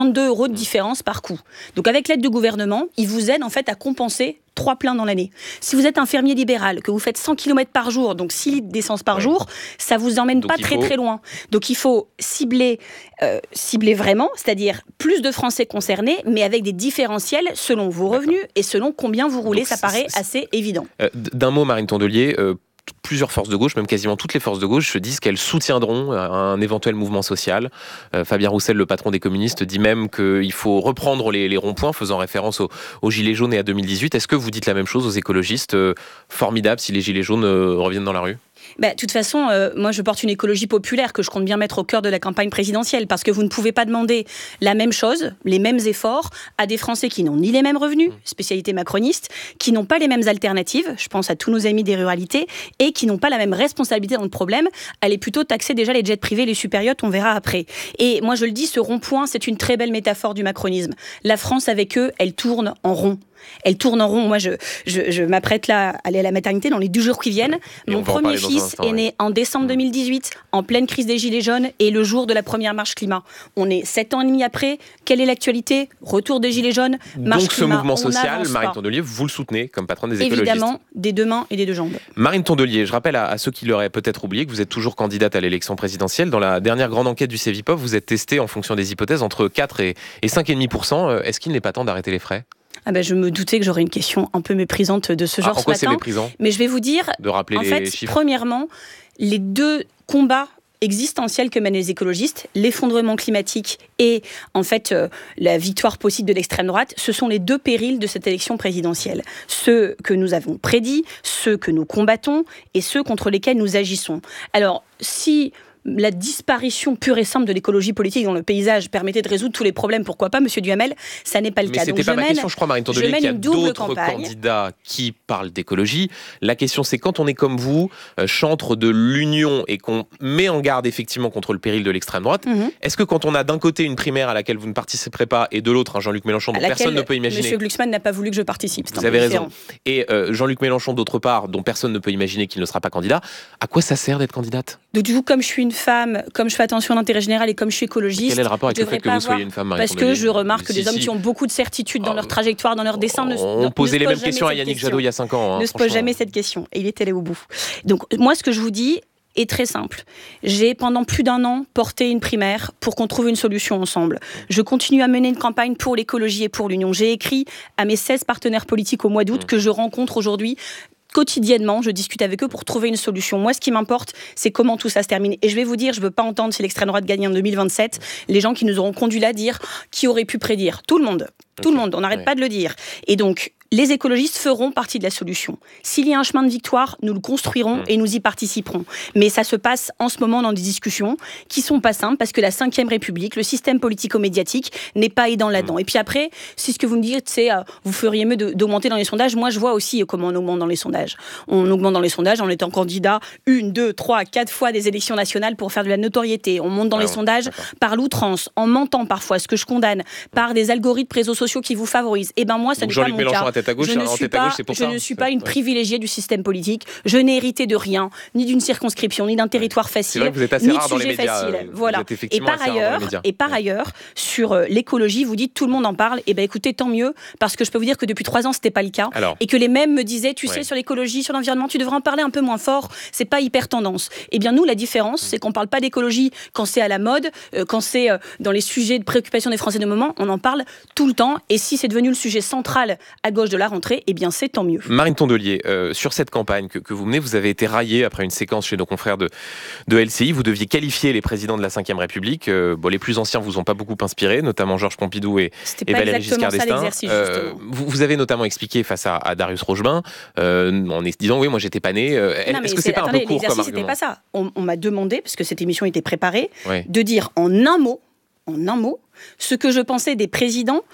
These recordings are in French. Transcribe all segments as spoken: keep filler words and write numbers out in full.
deux euros de différence par coup. Donc avec l'aide du gouvernement, il vous aide en fait à compenser trois pleins dans l'année. Si vous êtes un fermier libéral, que vous faites cent kilomètres par jour, donc six litres d'essence par ouais. jour, ça vous emmène donc pas très faut... très loin. Donc il faut cibler, euh, cibler vraiment, c'est-à-dire plus de Français concernés, mais avec des différentiels selon vos revenus D'accord. et selon combien vous roulez, donc, ça paraît c'est... assez évident. Euh, d'un mot, Marine Tondelier, euh, plusieurs forces de gauche, même quasiment toutes les forces de gauche, se disent qu'elles soutiendront un éventuel mouvement social. Euh, Fabien Roussel, le patron des communistes, dit même qu'il faut reprendre les, les ronds-points, faisant référence aux, aux Gilets jaunes et à deux mille dix-huit. Est-ce que vous dites la même chose aux écologistes ? euh, Formidable si les Gilets jaunes euh, reviennent dans la rue ? Bah, de toute façon, euh, moi je porte une écologie populaire que je compte bien mettre au cœur de la campagne présidentielle, parce que vous ne pouvez pas demander la même chose, les mêmes efforts à des Français qui n'ont ni les mêmes revenus, spécialité macroniste, qui n'ont pas les mêmes alternatives, je pense à tous nos amis des ruralités, et qui n'ont pas la même responsabilité dans le problème. Allez plutôt taxer déjà les jets privés, les superyachts, on verra après. Et moi je le dis, ce rond-point, c'est une très belle métaphore du macronisme. La France avec eux, elle tourne en rond. Elle tourne en rond. Moi, je, je, je m'apprête là à aller à la maternité dans les deux jours qui viennent. Et Mon premier fils instant, est né ouais. en décembre deux mille dix-huit, en pleine crise des Gilets jaunes et le jour de la première marche climat. On est sept ans et demi après. Quelle est l'actualité ? Retour des Gilets jaunes, marche Donc, climat. Donc, ce mouvement social, Marine Tondelier, vous le soutenez comme patronne des écologistes ? Évidemment, des deux mains et des deux jambes. Marine Tondelier, je rappelle à, à ceux qui l'auraient peut-être oublié que vous êtes toujours candidate à l'élection présidentielle. Dans la dernière grande enquête du Cevipof, vous êtes testée en fonction des hypothèses entre quatre et cinq virgule cinq pour cent. Est-ce qu'il n'est pas temps d'arrêter les frais ? Ah ben je me doutais que j'aurais une question un peu méprisante de ce genre ah, ce matin. C'est méprisant ? Mais je vais vous dire, de rappeler en les fait, chiffres. Premièrement, les deux combats existentiels que mènent les écologistes, l'effondrement climatique et en fait euh, la victoire possible de l'extrême droite, ce sont les deux périls de cette élection présidentielle. Ceux que nous avons prédits, ceux que nous combattons et ceux contre lesquels nous agissons. Alors, si la disparition pure et simple de l'écologie politique dans le paysage permettait de résoudre tous les problèmes, pourquoi pas, Monsieur Duhamel ? Ça n'est pas le Mais cas. c'était Donc, pas je ma mène, question, je crois, Marine Tondelier, qu'il y a d'autres campagne. candidats qui parlent d'écologie. La question, c'est quand on est comme vous, euh, chantre de l'union et qu'on met en garde effectivement contre le péril de l'extrême droite, mm-hmm. est-ce que quand on a d'un côté une primaire à laquelle vous ne participerez pas et de l'autre un Jean-Luc Mélenchon dont personne ne peut imaginer... Monsieur Glucksmann n'a pas voulu que je participe. Vous avez raison. Et euh, Jean-Luc Mélenchon d'autre part, dont personne ne peut imaginer qu'il ne sera pas candidat, à quoi ça sert d'être candidate ? Donc du coup, comme je suis une femme, comme je fais attention à l'intérêt général et comme je suis écologiste, quel est le rapport avec le fait que vous avoir... soyez une femme, Marine Parce que je remarque si, que des si. hommes qui ont beaucoup de certitudes dans oh, leur trajectoire, dans leur dessin, ne, on ne, posait ne les mêmes jamais questions à Yannick question. Jadot il y a cinq ans. Hein, ne se pose jamais cette question. Et il est allé au bout. Donc moi, ce que je vous dis est très simple. J'ai pendant plus d'un an porté une primaire pour qu'on trouve une solution ensemble. Je continue à mener une campagne pour l'écologie et pour l'union. J'ai écrit à mes seize partenaires politiques au mois d'août mmh. que je rencontre aujourd'hui. Quotidiennement, je discute avec eux pour trouver une solution. Moi, ce qui m'importe, c'est comment tout ça se termine. Et je vais vous dire, je ne veux pas entendre si l'extrême droite gagne en deux mille vingt-sept, les gens qui nous auront conduits là dire qui aurait pu prédire. Tout le monde. Tout okay. le monde. On n'arrête ouais. pas de le dire. Et donc, les écologistes feront partie de la solution. S'il y a un chemin de victoire, nous le construirons mmh. et nous y participerons. Mais ça se passe en ce moment dans des discussions qui sont pas simples parce que la cinquième République, le système politico-médiatique n'est pas aidant là-dedans. Mmh. Et puis après, si ce que vous me dites, c'est euh, vous feriez mieux de, d'augmenter dans les sondages. Moi, je vois aussi euh, comment on augmente dans les sondages. On augmente dans les sondages en étant candidat une, deux, trois, quatre fois des élections nationales pour faire de la notoriété. On monte dans ah les ouais, sondages d'accord. par l'outrance, en mentant parfois, ce que je condamne, par des algorithmes réseaux sociaux qui vous favorisent. Et ben moi, ça n'est pas mon cas. À gauche, je ne suis pas, gauche, je ne suis pas une privilégiée du système politique. Je n'ai hérité de rien, ni d'une circonscription, ni d'un territoire facile, vrai que vous êtes assez ni de rare dans les sujet médias, facile. euh, Voilà. Et par ailleurs, et par ailleurs, sur euh, l'écologie, vous dites tout le monde en parle. Et ben écoutez, tant mieux, parce que je peux vous dire que depuis trois ans, c'était pas le cas, Alors, et que les mêmes me disaient, tu ouais. sais, sur l'écologie, sur l'environnement, tu devrais en parler un peu moins fort. C'est pas hyper tendance. Et bien nous, la différence, c'est qu'on parle pas d'écologie quand c'est à la mode, euh, quand c'est euh, dans les sujets de préoccupation des Français de moment. On en parle tout le temps. Et si c'est devenu le sujet central à gauche de la rentrée, eh bien c'est tant mieux. Marine Tondelier, euh, sur cette campagne que, que vous menez, vous avez été raillée après une séquence chez nos confrères de, de L C I. Vous deviez qualifier les présidents de la cinquième République. Euh, bon, les plus anciens vous ont pas beaucoup inspiré, notamment Georges Pompidou et, et Valéry Giscard d'Estaing. Euh, vous, vous avez notamment expliqué face à, à Darius Rochemin, euh, en disant oui, moi j'étais pas né. Euh, non, est-ce que c'est, c'est pas attendez, un peu court comme argument ? C'était pas ça. On, on m'a demandé, parce que cette émission était préparée, ouais. de dire en un mot, en un mot, ce que je pensais des présidents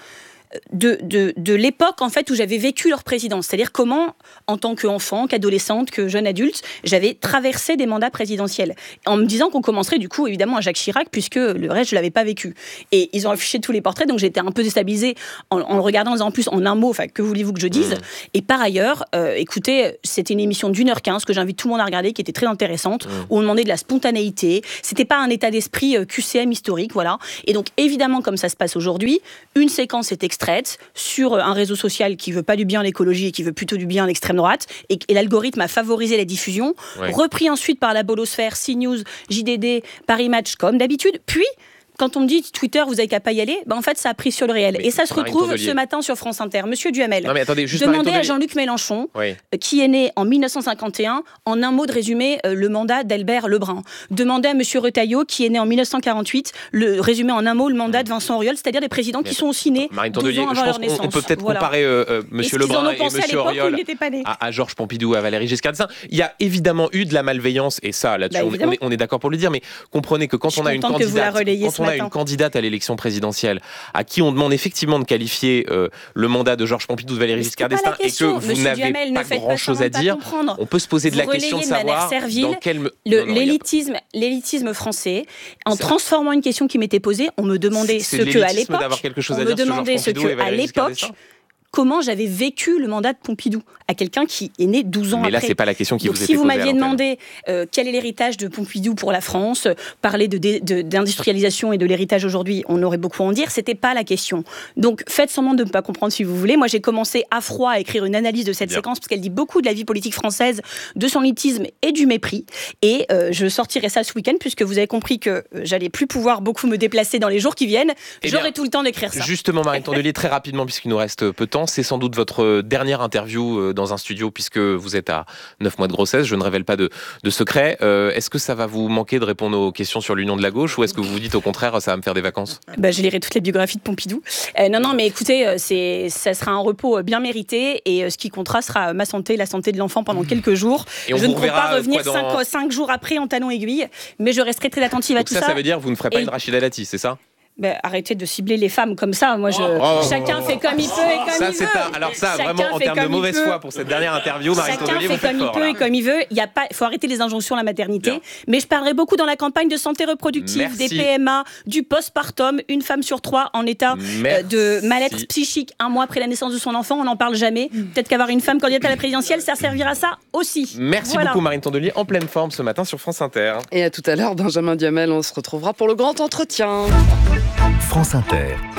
de, de, de l'époque en fait où j'avais vécu leur présidence, c'est-à-dire comment, en tant qu'enfant, qu'adolescente, que jeune adulte, j'avais traversé des mandats présidentiels, en me disant qu'on commencerait du coup évidemment à Jacques Chirac, puisque le reste je l'avais pas vécu. Et ils ont affiché tous les portraits, donc j'étais un peu déstabilisée en, en le regardant, en disant en plus en un mot, enfin que voulez-vous que je dise. Mmh. Et par ailleurs, euh, écoutez, c'était une émission d'une heure quinze que j'invite tout le monde à regarder, qui était très intéressante, mmh. où on demandait de la spontanéité. C'était pas un état d'esprit euh, Q C M historique, voilà. Et donc évidemment, comme ça se passe aujourd'hui, une séquence est extraite sur un réseau social qui veut pas du bien à l'écologie et qui veut plutôt du bien à l'extrême droite, et, et l'algorithme a favorisé la diffusion, ouais. repris ensuite par la bolosphère, CNews, J D D, Paris Match, comme d'habitude, puis quand on me dit Twitter, vous n'avez qu'à pas y aller, ben en fait, ça a pris sur le réel. Mais et ça se retrouve ce matin sur France Inter. Monsieur Duhamel, non mais attendez, juste demandez à Jean-Luc Mélenchon, oui. qui est né en mille neuf cent cinquante et un, en un mot de résumer euh, le mandat d'Albert Lebrun. Demandez à Monsieur Retailleau, qui est né en mille neuf cent quarante-huit, le résumer en un mot le mandat de Vincent Auriol, c'est-à-dire des présidents qui sont aussi nés douze ans avant leur naissance. On peut peut-être voilà. comparer euh, euh, Monsieur Lebrun et Monsieur Auriol à, à Georges Pompidou, à Valéry Giscard d'Estaing. Il y a évidemment eu de la malveillance, et ça, là-dessus, bah, on, est, on est d'accord pour le dire, mais comprenez que quand on a une candidate, quand on a une candidate à l'élection présidentielle, à qui on demande effectivement de qualifier euh, le mandat de Georges Pompidou, de Valéry Giscard d'Estaing, et que vous Monsieur n'avez Duhamel, pas grand-chose à dire, on peut se poser de vous la question de savoir servile, dans quel... Le, non, non, l'élitisme, a... l'élitisme français, en c'est transformant une question qui m'était posée, on me demandait c'est, ce que à l'époque, on me demandait ce que à l'époque, comment j'avais vécu le mandat de Pompidou à quelqu'un qui est né douze ans Mais après. Mais là, c'est pas la question qui Donc, vous était posée. Si vous posée m'aviez demandé euh, quel est l'héritage de Pompidou pour la France, euh, parler de, de, d'industrialisation et de l'héritage aujourd'hui, on aurait beaucoup à en dire. C'était pas la question. Donc, faites semblant de ne pas comprendre si vous voulez. Moi, j'ai commencé à froid à écrire une analyse de cette Bien. séquence parce qu'elle dit beaucoup de la vie politique française, de son élitisme et du mépris. Et euh, je sortirai ça ce week-end puisque vous avez compris que euh, j'allais plus pouvoir beaucoup me déplacer dans les jours qui viennent. Eh J'aurai bien, tout le temps d'écrire ça. Justement, Marine Tondelier, très rapidement, puisqu'il nous reste peu de temps, c'est sans doute votre dernière interview dans un studio puisque vous êtes à neuf mois de grossesse, je ne révèle pas de, de secret. Euh, est-ce que ça va vous manquer de répondre aux questions sur l'union de la gauche ou est-ce que vous vous dites au contraire ça va me faire des vacances ? bah, Je lirai toutes les biographies de Pompidou. Euh, non, non, mais écoutez, c'est, ça sera un repos bien mérité et ce qui comptera sera ma santé, la santé de l'enfant pendant quelques jours. Et je ne compte pas revenir dans... cinq jours après en talons aiguilles, mais je resterai très attentive Donc à tout ça. Ça, ça veut dire que vous ne ferez pas et... une Rachida Dati, c'est ça ? Ben, arrêtez de cibler les femmes comme ça. Moi, je... oh, chacun oh, fait comme il peut et comme ça, il c'est veut. Un... Alors ça, chacun vraiment, en termes de mauvaise foi pour cette dernière interview, Marine Tondelier, chacun fait comme il peut là. et comme il veut. Il y a pas, faut arrêter les injonctions à la maternité. Bien. Mais je parlerai beaucoup dans la campagne de santé reproductive, Merci. des P M A, du postpartum. Une femme sur trois en état euh, de mal-être psychique un mois après la naissance de son enfant. On n'en parle jamais. Mm. Peut-être qu'avoir une femme candidate à la présidentielle, ça servira à ça aussi. Merci voilà. beaucoup, Marine Tondelier, en pleine forme ce matin sur France Inter. Et à tout à l'heure, Benjamin Duhamel. On se retrouvera pour le grand entretien. France Inter.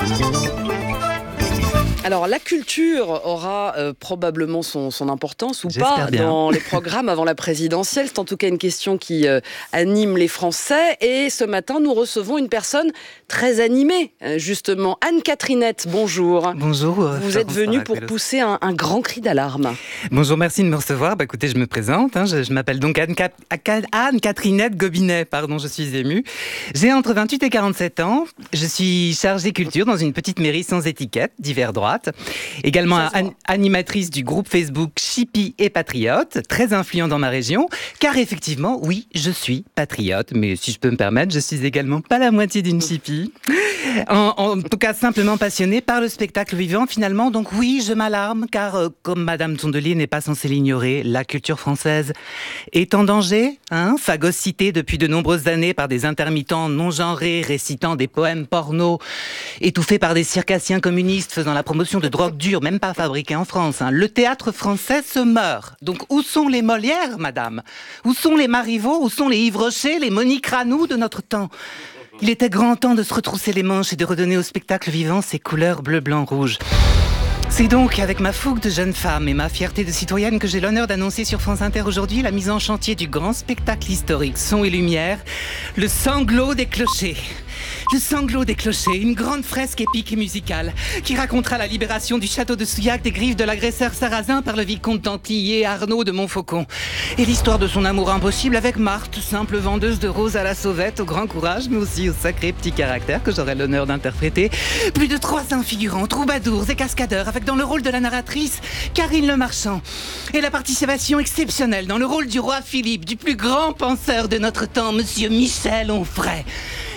Alors, la culture aura euh, probablement son, son importance ou J'espère pas bien. dans les programmes avant la présidentielle. C'est en tout cas une question qui euh, anime les Français. Et ce matin, nous recevons une personne très animée, euh, justement. Anne-Catherinette, bonjour. Bonjour. Euh, Vous êtes venue pour pousser un, un grand cri d'alarme. Bonjour, merci de me recevoir. Bah, écoutez, je me présente. Hein, je, je m'appelle donc Anne-Catherinette Gobinet. Pardon, je suis émue. J'ai entre vingt-huit et quarante-sept ans. Je suis chargée culture dans une petite mairie sans étiquette, d'hiver droite. Également an- animatrice du groupe Facebook Chippie et Patriote, très influent dans ma région, car effectivement, oui, je suis patriote, mais si je peux me permettre, je suis également pas la moitié d'une Chippie. En, en tout cas, simplement passionnée par le spectacle vivant, finalement. Donc oui, je m'alarme, car euh, comme Madame Tondelier n'est pas censée l'ignorer, la culture française est en danger, hein, phagocytée depuis de nombreuses années par des intermittents non-genrés, récitant des poèmes porno, étouffés par des circassiens communistes faisant la promotion de drogue dure, même pas fabriquée en France. Hein. Le théâtre français se meurt. Donc où sont les Molières, madame ? Où sont les Marivaux ? Où sont les Yves Rocher, les Monique Ranoux de notre temps ? Il était grand temps de se retrousser les manches et de redonner au spectacle vivant ses couleurs bleu, blanc, rouge. C'est donc avec ma fougue de jeune femme et ma fierté de citoyenne que j'ai l'honneur d'annoncer sur France Inter aujourd'hui la mise en chantier du grand spectacle historique Son et Lumière, le sanglot des clochers. Le sanglot des clochers, une grande fresque épique et musicale qui racontera la libération du château de Souillac des griffes de l'agresseur sarrasin par le vicomte d'Antillier Arnaud de Montfaucon. Et l'histoire de son amour impossible avec Marthe, simple vendeuse de roses à la sauvette, au grand courage, mais aussi au sacré petit caractère que j'aurai l'honneur d'interpréter. Plus de trois cents figurants, troubadours et cascadeurs, avec dans le rôle de la narratrice Karine Le Marchand. Et la participation exceptionnelle dans le rôle du roi Philippe, du plus grand penseur de notre temps, Monsieur Michel Onfray.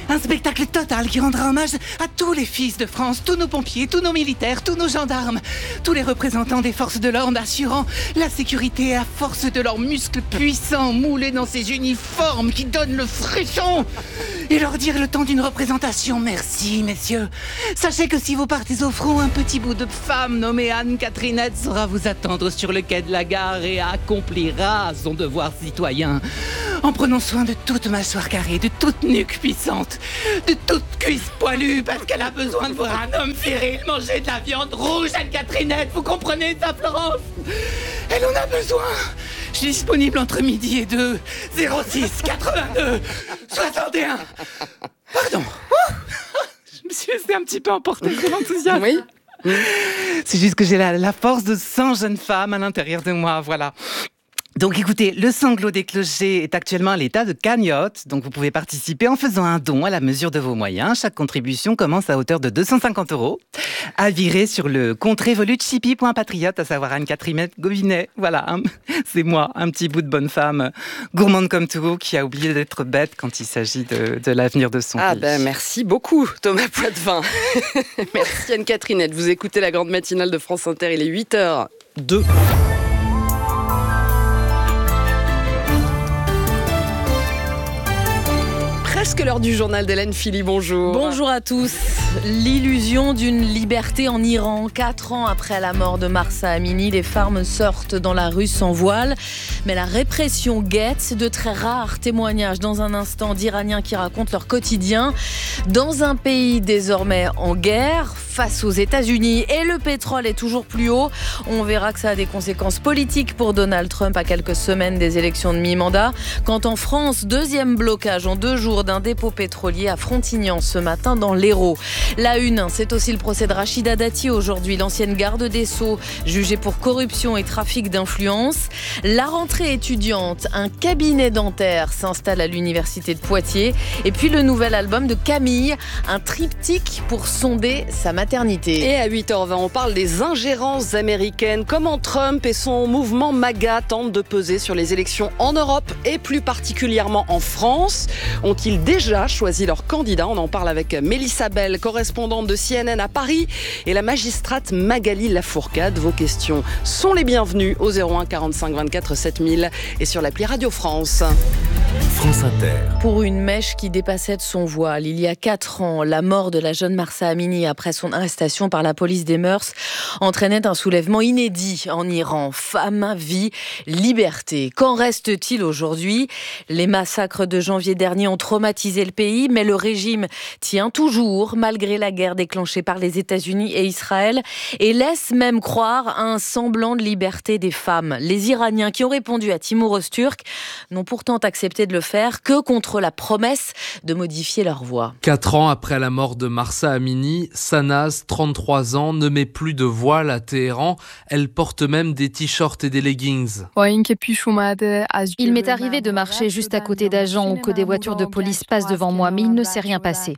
Un spectacle total qui rendra hommage à tous les fils de France, tous nos pompiers, tous nos militaires, tous nos gendarmes, tous les représentants des forces de l'ordre assurant la sécurité à force de leurs muscles puissants moulés dans ces uniformes qui donnent le frisson. Et leur dire le temps d'une représentation, merci messieurs. Sachez que si vous partez au front, un petit bout de femme nommée Anne-Catherinette saura vous attendre sur le quai de la gare et accomplira son devoir citoyen. En prenant soin de toute mâchoire carrée, de toute nuque puissante, de toute cuisse poilue, parce qu'elle a besoin de voir un homme viril manger de la viande rouge, Anne-Catherinette, vous comprenez ça, Florence? Elle en a besoin. Je suis disponible entre midi et deux. zéro six quatre-vingt-deux soixante et un. Pardon. Je me suis laissée un petit peu emporter de l'enthousiasme. Oui. C'est juste que j'ai la, la force de cent jeunes femmes à l'intérieur de moi, voilà. Donc écoutez, le sanglot des clochers est actuellement à l'état de cagnotte, donc vous pouvez participer en faisant un don à la mesure de vos moyens. Chaque contribution commence à hauteur de deux cent cinquante euros, à virer sur le compte revoluchipi point patriote, à savoir Anne-Catherinette Gobinet. Voilà, hein, c'est moi, un petit bout de bonne femme, gourmande comme tout, qui a oublié d'être bête quand il s'agit de, de l'avenir de son ah pays. Ben merci beaucoup Thomas Poitvin. Merci Anne-Catherinette. Vous écoutez la grande matinale de France Inter, il est huit heures deux. Presque l'heure du journal d'Hélène Philly, bonjour. Bonjour à tous. L'illusion d'une liberté en Iran. Quatre ans après la mort de Mahsa Amini, les femmes sortent dans la rue sans voile. Mais la répression guette. C'est de très rares témoignages dans un instant d'Iraniens qui racontent leur quotidien. Dans un pays désormais en guerre, face aux États-Unis, et le pétrole est toujours plus haut. On verra que ça a des conséquences politiques pour Donald Trump à quelques semaines des élections de mi-mandat. Quand en France, deuxième blocage en deux jours d'un dépôt pétrolier à Frontignan ce matin dans l'Hérault. La une, c'est aussi le procès de Rachida Dati aujourd'hui, l'ancienne garde des Sceaux, jugée pour corruption et trafic d'influence. La rentrée étudiante, un cabinet dentaire s'installe à l'université de Poitiers. Et puis le nouvel album de Camille, un triptyque pour sonder sa maternité. Et à huit heures vingt, on parle des ingérences américaines. Comment Trump et son mouvement MAGA tentent de peser sur les élections en Europe et plus particulièrement en France. Ont-ils déjà choisi leur candidat? On en parle avec Mélissa Bell, correspondante de C N N à Paris, et la magistrate Magali Lafourcade. Vos questions sont les bienvenues au zéro un quarante-cinq vingt-quatre sept mille et sur l'appli Radio France. France Inter. Pour une mèche qui dépassait de son voile, il y a quatre ans, la mort de la jeune Mahsa Amini après son arrestation par la police des mœurs entraînait un soulèvement inédit en Iran. Femme, vie, liberté. Qu'en reste-t-il aujourd'hui? Les massacres de janvier dernier ont traumatisé le pays, mais le régime tient toujours, malgré la guerre déclenchée par les États-Unis et Israël, et laisse même croire à un semblant de liberté des femmes. Les Iraniens qui ont répondu à Timur Öztürk n'ont pourtant accepté de le faire que contre la promesse de modifier leur voix. Quatre ans après la mort de Mahsa Amini, Sanaz, trente-trois ans, ne met plus de voile à Téhéran. Elle porte même des t-shirts et des leggings. Il m'est arrivé de marcher juste à côté d'agents ou que des voitures de police passent devant moi, mais il ne s'est rien passé.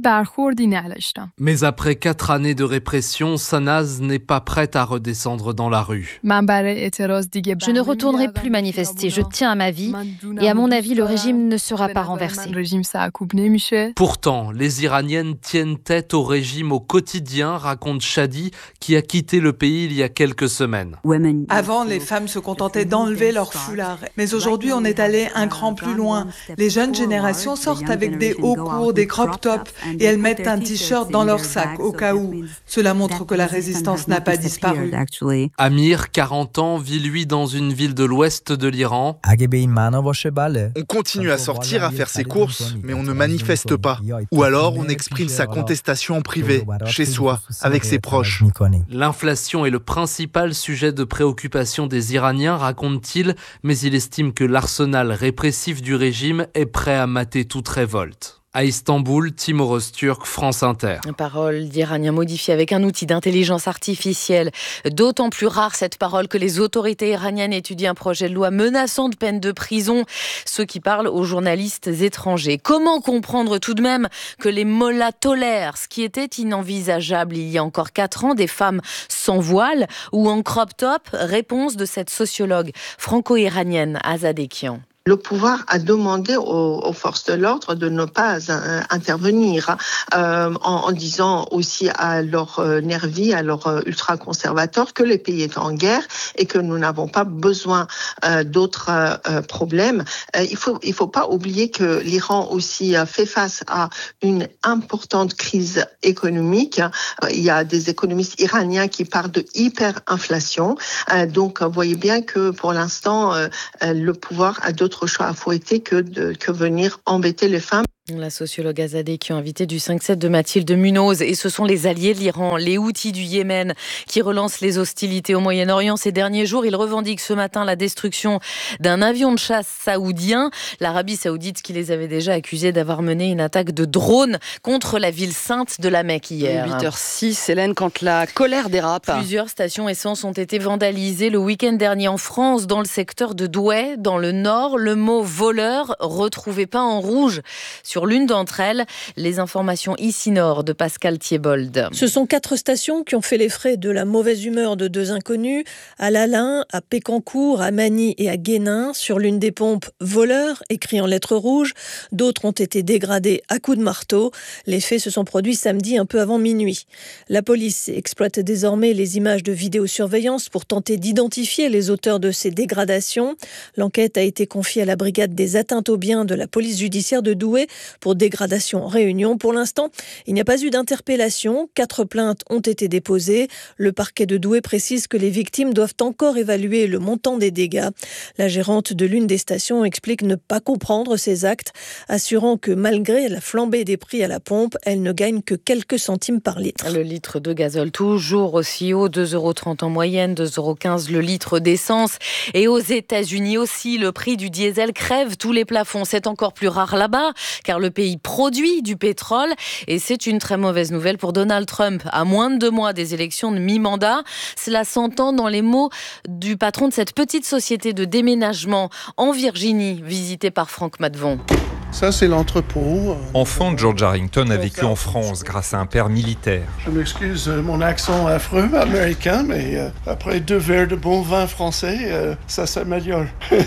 Mais après quatre années de répression, Sanaz n'est pas prête à redescendre dans la rue. Je ne retournerai plus manifester, je tiens à ma vie et à mon avis, le régime ne sera pas renversé. Pourtant, les Iraniennes tiennent tête au régime au quotidien, raconte Shadi, qui a quitté le pays il y a quelques semaines. Avant, les femmes se contentaient d'enlever leur foulard. Mais aujourd'hui, on est allé un cran plus loin. Les jeunes générations sortent avec des hauts courts, des crop tops, et elles mettent un t-shirt dans leur sac au cas où. Cela montre que la résistance n'a pas disparu. Amir, quarante ans, vit lui dans une ville de l'ouest de l'Iran. On continue à sortir, à faire ses courses, mais on ne manifeste pas. Ou alors on exprime sa contestation en privé, chez soi, avec ses proches. L'inflation est le principal sujet de préoccupation des Iraniens, raconte-t-il, mais il estime que l'arsenal répressif du régime est prêt à mater toute révolte. À Istanbul, Timur Öztürk, France Inter. Parole d'Iranien modifiée avec un outil d'intelligence artificielle. D'autant plus rare cette parole que les autorités iraniennes étudient un projet de loi menaçant de peine de prison ceux qui parlent aux journalistes étrangers. Comment comprendre tout de même que les mollahs tolèrent ce qui était inenvisageable il y a encore quatre ans, des femmes sans voile ou en crop top? Réponse de cette sociologue franco-iranienne Azadekian. Le pouvoir a demandé aux, aux forces de l'ordre de ne pas euh, intervenir, euh, en, en disant aussi à leurs euh, nervis, à leurs euh, ultra-conservateurs que les pays étaient en guerre et que nous n'avons pas besoin euh, d'autres euh, problèmes. Euh, il faut, il faut pas oublier que l'Iran aussi euh, fait face à une importante crise économique. Euh, il y a des économistes iraniens qui parlent de hyperinflation. Euh, donc, vous voyez bien que pour l'instant, euh, le pouvoir a d'autres choix à fouetter que, de, que venir embêter les femmes. La sociologue Azadeh qui est invitée du cinq sept de Mathilde Munoz. Et ce sont les alliés de l'Iran, les Houthis du Yémen, qui relancent les hostilités au Moyen-Orient ces derniers jours. Ils revendiquent ce matin la destruction d'un avion de chasse saoudien. L'Arabie saoudite qui les avait déjà accusés d'avoir mené une attaque de drone contre la ville sainte de la Mecque hier. huit heures six, Hélène, quand la colère dérape. Plusieurs stations essence ont été vandalisées le week-end dernier en France, dans le secteur de Douai, dans le nord. Le mot voleur retrouvé peint en rouge sur l'une d'entre elles. Les informations ici nord de Pascal Thiebold. Ce sont quatre stations qui ont fait les frais de la mauvaise humeur de deux inconnus, à Lalin, à Pécancourt, à Magny et à Guénin. Sur l'une des pompes, voleur, écrit en lettres rouges. D'autres ont été dégradées à coups de marteau. Les faits se sont produits samedi un peu avant minuit. La police exploite désormais les images de vidéosurveillance pour tenter d'identifier les auteurs de ces dégradations. L'enquête a été confiée à la brigade des atteintes aux biens de la police judiciaire de Douai pour dégradation en réunion. Pour l'instant, il n'y a pas eu d'interpellation. Quatre plaintes ont été déposées. Le parquet de Douai précise que les victimes doivent encore évaluer le montant des dégâts. La gérante de l'une des stations explique ne pas comprendre ces actes, assurant que malgré la flambée des prix à la pompe, elle ne gagne que quelques centimes par litre. Le litre de gazole toujours aussi haut, deux euros trente en moyenne, deux euros quinze le litre d'essence. Et aux États-Unis aussi, le prix du diesel crève tous les plafonds. C'est encore plus rare là-bas, car le pays produit du pétrole et c'est une très mauvaise nouvelle pour Donald Trump. À moins de deux mois des élections de mi-mandat, cela s'entend dans les mots du patron de cette petite société de déménagement en Virginie, visitée par Franck Matvon. Ça, c'est l'entrepôt. Enfant, George Harrington a vécu en France grâce à un père militaire. Je m'excuse mon accent affreux américain, mais euh, après deux verres de bon vin français, euh, ça s'améliore.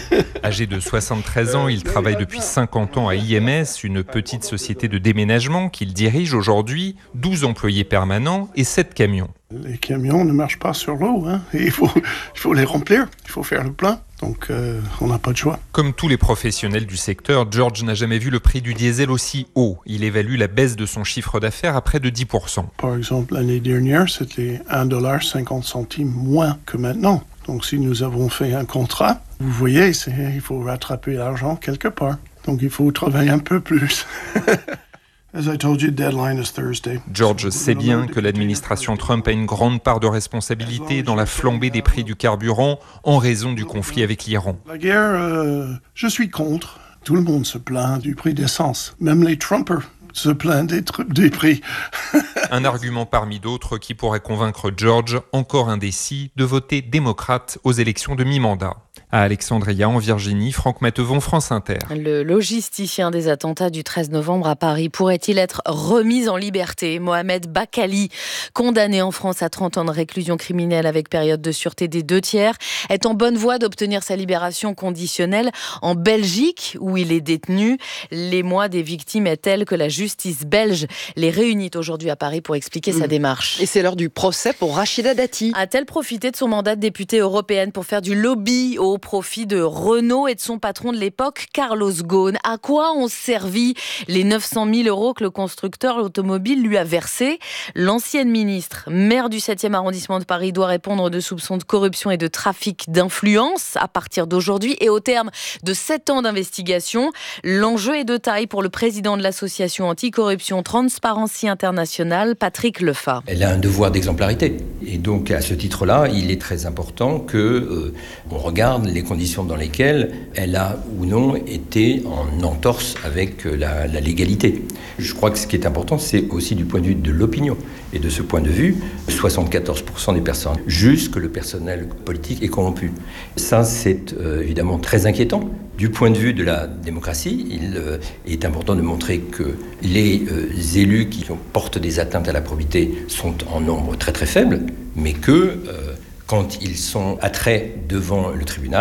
Âgé de soixante-treize ans, il travaille depuis cinquante ans à I M S, une petite société de déménagement qu'il dirige aujourd'hui, douze employés permanents et sept camions. Les camions ne marchent pas sur l'eau, hein. Il faut, il faut les remplir, il faut faire le plein. Donc, euh, on n'a pas de choix. Comme tous les professionnels du secteur, George n'a jamais vu le prix du diesel aussi haut. Il évalue la baisse de son chiffre d'affaires à près de dix pour cent. Par exemple, l'année dernière, c'était un dollar cinquante moins que maintenant. Donc, si nous avons fait un contrat, vous voyez, c'est, il faut rattraper l'argent quelque part. Donc, il faut travailler un peu plus. George sait bien que l'administration Trump a une grande part de responsabilité dans la flambée des prix du carburant en raison du conflit avec l'Iran. La guerre, euh, je suis contre. Tout le monde se plaint du prix d'essence. Même les Trumpers se plaignent des, tr- des prix. Un argument parmi d'autres qui pourrait convaincre George, encore indécis, de voter démocrate aux élections de mi-mandat. À Alexandria, en Virginie, Franck Mattevon, France Inter. Le logisticien des attentats du treize novembre à Paris pourrait-il être remis en liberté ? Mohamed Bakali, condamné en France à trente ans de réclusion criminelle avec période de sûreté des deux tiers, est en bonne voie d'obtenir sa libération conditionnelle en Belgique, où il est détenu. L'émoi des victimes est tel que la justice belge les réunit aujourd'hui à Paris pour expliquer mmh. sa démarche. Et c'est l'heure du procès pour Rachida Dati. A-t-elle profité de son mandat de députée européenne pour faire du lobby au profit de Renault et de son patron de l'époque, Carlos Ghosn? À quoi ont servi les neuf cent mille euros que le constructeur automobile lui a versés? L'ancienne ministre, maire du septième arrondissement de Paris, doit répondre de soupçons de corruption et de trafic d'influence à partir d'aujourd'hui et au terme de sept ans d'investigation. L'enjeu est de taille pour le président de l'association anticorruption Transparency International, Patrick Lefat. Elle a un devoir d'exemplarité et donc à ce titre-là, il est très important que euh, on regarde les conditions dans lesquelles elle a ou non été en entorse avec la, la légalité. Je crois que ce qui est important, c'est aussi du point de vue de l'opinion. Et de ce point de vue, soixante-quatorze pour cent des personnes jugent que le personnel politique est corrompu. Ça, c'est euh, évidemment très inquiétant. Du point de vue de la démocratie, il euh, est important de montrer que les euh, élus qui portent des atteintes à la probité sont en nombre très très faible, mais que... Euh, quand ils sont attraits devant le tribunal,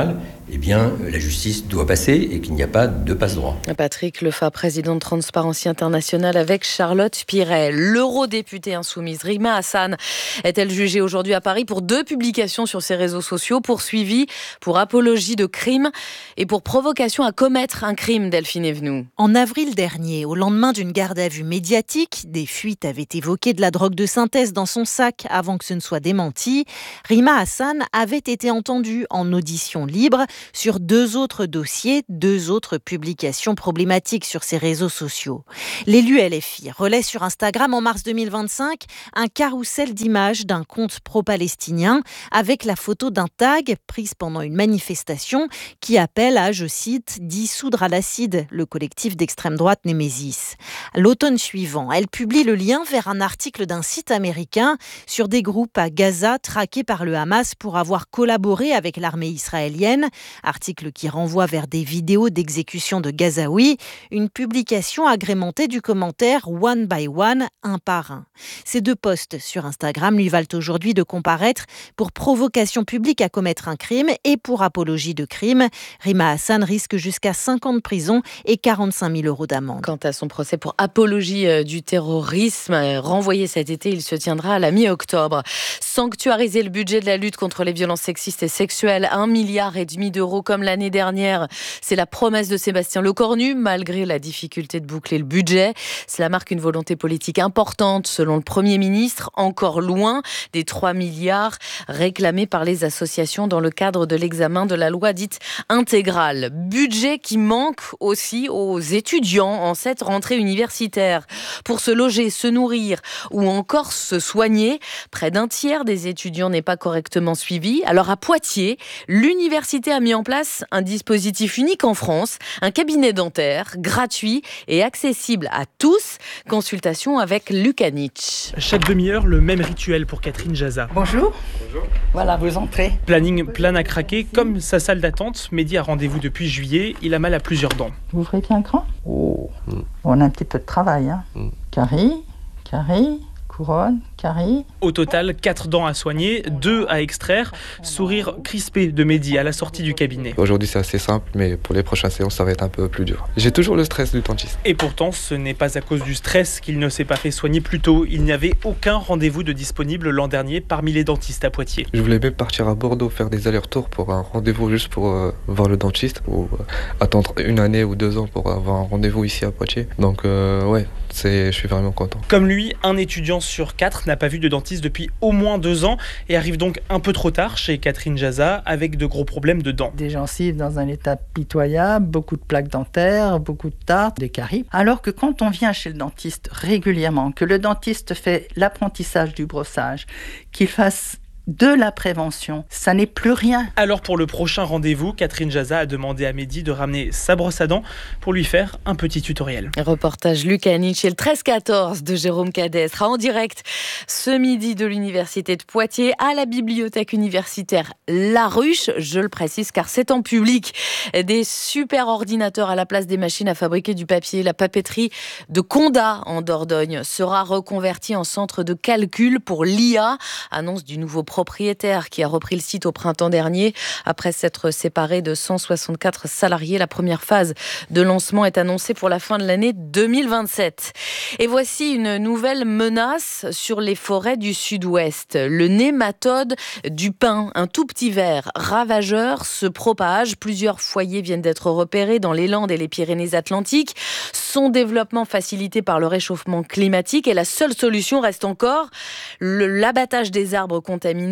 eh bien, la justice doit passer et qu'il n'y a pas de passe-droit. Patrick Lefebvre, président de Transparency International avec Charlotte Piret. L'eurodéputée insoumise Rima Hassan est-elle jugée aujourd'hui à Paris pour deux publications sur ses réseaux sociaux, poursuivie pour apologie de crime et pour provocation à commettre un crime, Delphine Evenou. En avril dernier, au lendemain d'une garde à vue médiatique, des fuites avaient évoqué de la drogue de synthèse dans son sac avant que ce ne soit démenti. Rima Hassan avait été entendue en audition libre sur deux autres dossiers, deux autres publications problématiques sur ses réseaux sociaux. L'élu L F I relaie sur Instagram en mars deux mille vingt-cinq un carrousel d'images d'un compte pro-palestinien avec la photo d'un tag prise pendant une manifestation qui appelle à, je cite, dissoudre à l'acide le collectif d'extrême droite Némésis. L'automne suivant, elle publie le lien vers un article d'un site américain sur des groupes à Gaza traqués par le Hamas pour avoir collaboré avec l'armée israélienne. Article qui renvoie vers des vidéos d'exécution de Gazaouis, une publication agrémentée du commentaire one by one, un par un. Ces deux posts sur Instagram lui valent aujourd'hui de comparaître pour provocation publique à commettre un crime et pour apologie de crime. Rima Hassan risque jusqu'à cinq ans de prison et quarante-cinq mille euros d'amende. Quant à son procès pour apologie du terrorisme, renvoyé cet été, il se tiendra à la mi-octobre. Sanctuariser le budget de la lutte contre les violences sexistes et sexuelles, un milliard et demi d'euros comme l'année dernière. C'est la promesse de Sébastien Lecornu, malgré la difficulté de boucler le budget. Cela marque une volonté politique importante, selon le Premier ministre, encore loin des trois milliards réclamés par les associations dans le cadre de l'examen de la loi dite intégrale. Budget qui manque aussi aux étudiants en cette rentrée universitaire. Pour se loger, se nourrir ou encore se soigner, près d'un tiers des étudiants n'est pas correctement suivi. Alors à Poitiers, l'université a mis en place un dispositif unique en France, un cabinet dentaire gratuit et accessible à tous. Consultation avec Lucas Nietzsche. Chaque demi-heure, le même rituel pour Catherine Jaza. Bonjour. Bonjour. Voilà, vous entrez. Planning plein à craquer, comme sa salle d'attente. Mehdi a rendez-vous depuis juillet. Il a mal à plusieurs dents. Vous ouvrez bien grand. Oh. Mm. On a un petit peu de travail. Hein. Mm. Carie, carie. Couronne, carie. Au total, quatre dents à soigner, deux à extraire. Sourire crispé de Mehdi à la sortie du cabinet. Aujourd'hui, c'est assez simple, mais pour les prochaines séances, ça va être un peu plus dur. J'ai toujours le stress du dentiste. Et pourtant, ce n'est pas à cause du stress qu'il ne s'est pas fait soigner plus tôt. Il n'y avait aucun rendez-vous de disponible l'an dernier parmi les dentistes à Poitiers. Je voulais même partir à Bordeaux, faire des allers-retours pour un rendez-vous juste pour euh, voir le dentiste, ou euh, attendre une année ou deux ans pour avoir un rendez-vous ici à Poitiers. Donc, euh, ouais, c'est, je suis vraiment content. Comme lui, un étudiant sur quatre n'a pas vu de dentiste depuis au moins deux ans et arrive donc un peu trop tard chez Catherine Jaza avec de gros problèmes de dents. Des gencives dans un état pitoyable, beaucoup de plaques dentaires, beaucoup de tartes, des caries. Alors que quand on vient chez le dentiste régulièrement, que le dentiste fait l'apprentissage du brossage, qu'il fasse de la prévention, ça n'est plus rien. Alors pour le prochain rendez-vous, Catherine Jaza a demandé à Mehdi de ramener sa brosse à dents pour lui faire un petit tutoriel. Reportage Lucas Nietzsche, le treize quatorze de Jérôme Cadès sera en direct ce midi de l'université de Poitiers à la bibliothèque universitaire La Ruche, je le précise car c'est en public. Des super ordinateurs à la place des machines à fabriquer du papier. La papeterie de Condat en Dordogne sera reconvertie en centre de calcul pour l'I A, annonce du nouveau propriétaire qui a repris le site au printemps dernier après s'être séparé de cent soixante-quatre salariés. La première phase de lancement est annoncée pour la fin de l'année deux mille vingt-sept. Et voici une nouvelle menace sur les forêts du sud-ouest. Le nématode du pin, un tout petit ver ravageur, se propage. Plusieurs foyers viennent d'être repérés dans les Landes et les Pyrénées-Atlantiques. Son développement facilité par le réchauffement climatique et la seule solution reste encore le, l'abattage des arbres contaminés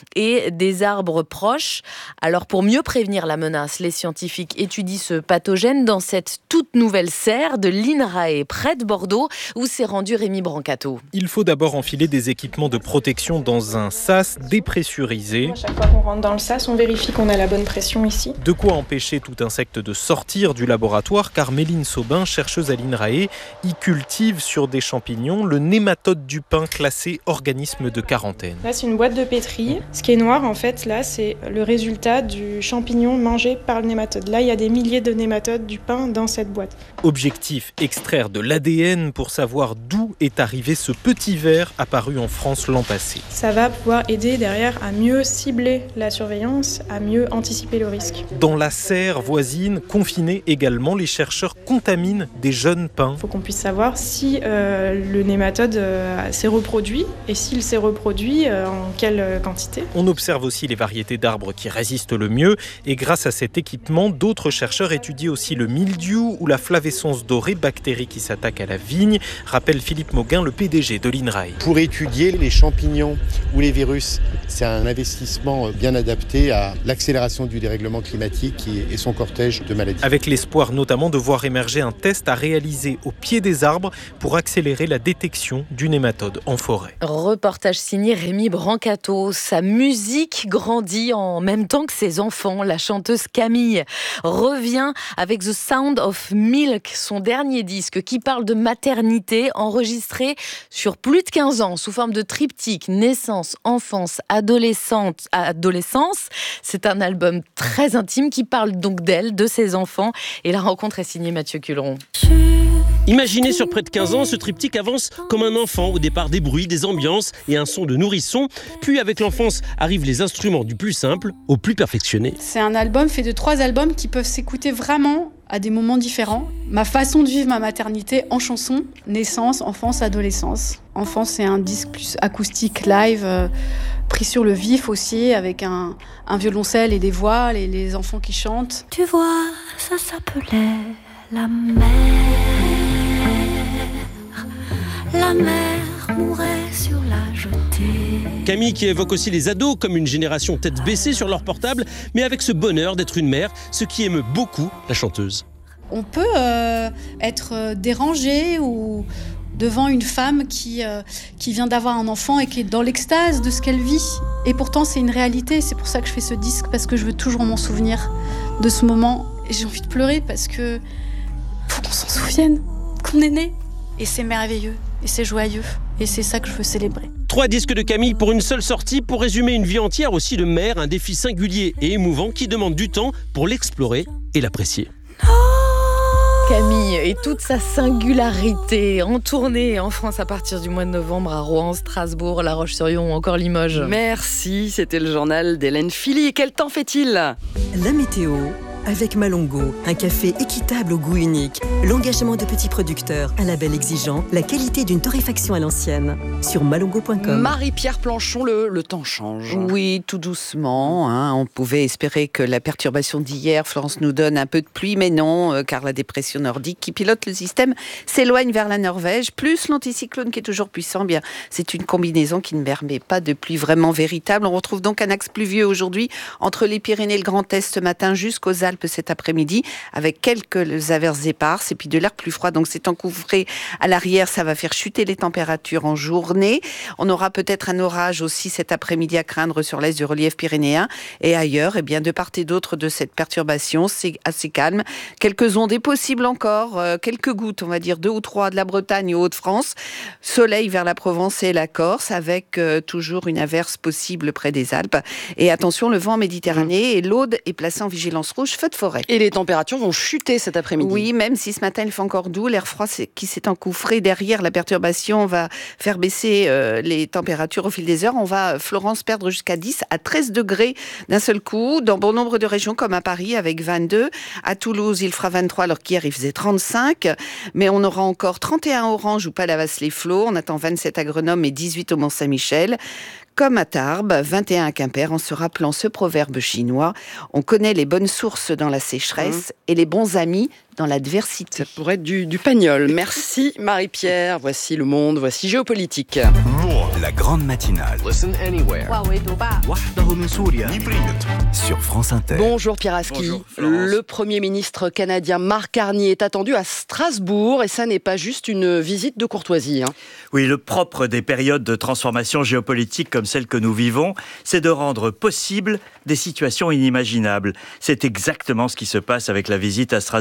et des arbres proches. Alors pour mieux prévenir la menace, les scientifiques étudient ce pathogène dans cette toute nouvelle serre de l'INRAE près de Bordeaux où s'est rendu Rémi Brancato. Il faut d'abord enfiler des équipements de protection dans un sas dépressurisé. À chaque fois qu'on rentre dans le sas, on vérifie qu'on a la bonne pression ici. De quoi empêcher tout insecte de sortir du laboratoire car Méline Saubin, chercheuse à l'INRAE, y cultive sur des champignons le nématode du pin classé organisme de quarantaine. Là, c'est une boîte de P pétrie. Ce qui est noir, en fait, là, c'est le résultat du champignon mangé par le nématode. Là, il y a des milliers de nématodes du pain dans cette boîte. Objectif, extraire de l'A D N pour savoir d'où est arrivé ce petit ver apparu en France l'an passé. Ça va pouvoir aider derrière à mieux cibler la surveillance, à mieux anticiper le risque. Dans la serre voisine, confinée également, les chercheurs contaminent des jeunes pins. Il faut qu'on puisse savoir si euh, le nématode euh, s'est reproduit et s'il s'est reproduit, euh, en quelle quantité. On observe aussi les variétés d'arbres qui résistent le mieux et grâce à cet équipement, d'autres chercheurs étudient aussi le mildiou ou la flavescence dorée, bactérie qui s'attaque à la vigne, rappelle Philippe Mauguin, le P D G de l'INRAE. Pour étudier les champignons ou les virus, c'est un investissement bien adapté à l'accélération du dérèglement climatique et son cortège de maladies. Avec l'espoir notamment de voir émerger un test à réaliser au pied des arbres pour accélérer la détection du nématode en forêt. Reportage signé Rémi Brancato. Sa musique grandit en même temps que ses enfants. La chanteuse Camille revient avec The Sound of Milk, son dernier disque qui parle de maternité, enregistré sur plus de quinze ans sous forme de triptyque, naissance, enfance, adolescente, adolescence. C'est un album très intime qui parle donc d'elle, de ses enfants. Et la rencontre est signée Mathieu Culeron. Imaginez sur près de quinze ans, ce triptyque avance comme un enfant. Au départ, des bruits, des ambiances et un son de nourrisson. Puis avec l'enfance arrivent les instruments du plus simple au plus perfectionné. C'est un album fait de trois albums qui peuvent s'écouter vraiment à des moments différents. Ma façon de vivre ma maternité en chanson, naissance, enfance, adolescence. Enfance, c'est un disque plus acoustique, live, euh, pris sur le vif aussi, avec un, un violoncelle et des voix, les, les enfants qui chantent. Tu vois, ça s'appelait la mer. La mer mourait sur la jetée. Camille qui évoque aussi les ados comme une génération tête baissée sur leur portable, mais avec ce bonheur d'être une mère, ce qui émeut beaucoup la chanteuse. On peut euh, être dérangé ou devant une femme qui, euh, qui vient d'avoir un enfant et qui est dans l'extase de ce qu'elle vit. Et pourtant, c'est une réalité. C'est pour ça que je fais ce disque, parce que je veux toujours m'en souvenir de ce moment. Et j'ai envie de pleurer parce que faut qu'on s'en souvienne, qu'on est né. Et c'est merveilleux, et c'est joyeux, et c'est ça que je veux célébrer. Trois disques de Camille pour une seule sortie, pour résumer une vie entière aussi de mère, un défi singulier et émouvant qui demande du temps pour l'explorer et l'apprécier. Camille et toute sa singularité en tournée en France à partir du mois de novembre à Rouen, Strasbourg, La Roche-sur-Yon ou encore Limoges. Merci, c'était le journal d'Hélène Philly. Quel temps fait-il ? La météo avec Malongo, un café équitable au goût unique, l'engagement de petits producteurs, un label exigeant, la qualité d'une torréfaction à l'ancienne. Sur malongo point com. Marie-Pierre Planchon, le, le temps change. Oui, tout doucement. Hein. On pouvait espérer que la perturbation d'hier, Florence, nous donne un peu de pluie, mais non, euh, car la dépression nordique qui pilote le système s'éloigne vers la Norvège, plus l'anticyclone qui est toujours puissant. Bien, c'est une combinaison qui ne permet pas de pluie vraiment véritable. On retrouve donc un axe pluvieux aujourd'hui entre les Pyrénées et le Grand Est ce matin jusqu'aux Alpes cet après-midi, avec quelques averses éparses et puis de l'air plus froid. Donc c'est encouvré à l'arrière, ça va faire chuter les températures en journée. On aura peut-être un orage aussi cet après-midi à craindre sur l'est du relief pyrénéen et ailleurs. Et bien de part et d'autre de cette perturbation, c'est assez calme. Quelques ondées possibles encore, euh, quelques gouttes, on va dire deux ou trois de la Bretagne aux Hauts-de-France. Soleil vers la Provence et la Corse, avec euh, toujours une averse possible près des Alpes. Et attention, le vent en Méditerranée et l'Aude est placé en vigilance rouge, feu de forêt. Et les températures vont chuter cet après-midi. Oui, même si ce matin il fait encore doux, l'air froid qui s'est encouffré derrière la perturbation va faire baisser euh, les températures au fil des heures. On va, Florence, perdre jusqu'à dix à treize degrés d'un seul coup, dans bon nombre de régions comme à Paris avec vingt-deux. À Toulouse, il fera vingt-trois alors qu'hier il faisait trente-cinq. Mais on aura encore trente et un à Orange ou Palavas-les-Flots. On attend vingt-sept à Grenoble et dix-huit au Mont-Saint-Michel. Comme à Tarbes, vingt et un à Quimper, en se rappelant ce proverbe chinois. On connaît les bonnes sources dans la sécheresse mmh. et les bons amis dans l'adversité. Ça pourrait être du, du pagnol. Merci Marie-Pierre. Voici Le Monde, voici Géopolitique. La grande matinale. Listen anywhere. Sur France Inter. Bonjour Pierre Aski. Bonjour, le Premier ministre canadien Mark Carney est attendu à Strasbourg et ça n'est pas juste une visite de courtoisie. Hein. Oui, le propre des périodes de transformation géopolitique comme celle que nous vivons, c'est de rendre possible des situations inimaginables. C'est exactement ce qui se passe avec la visite à Strasbourg aujourd'hui.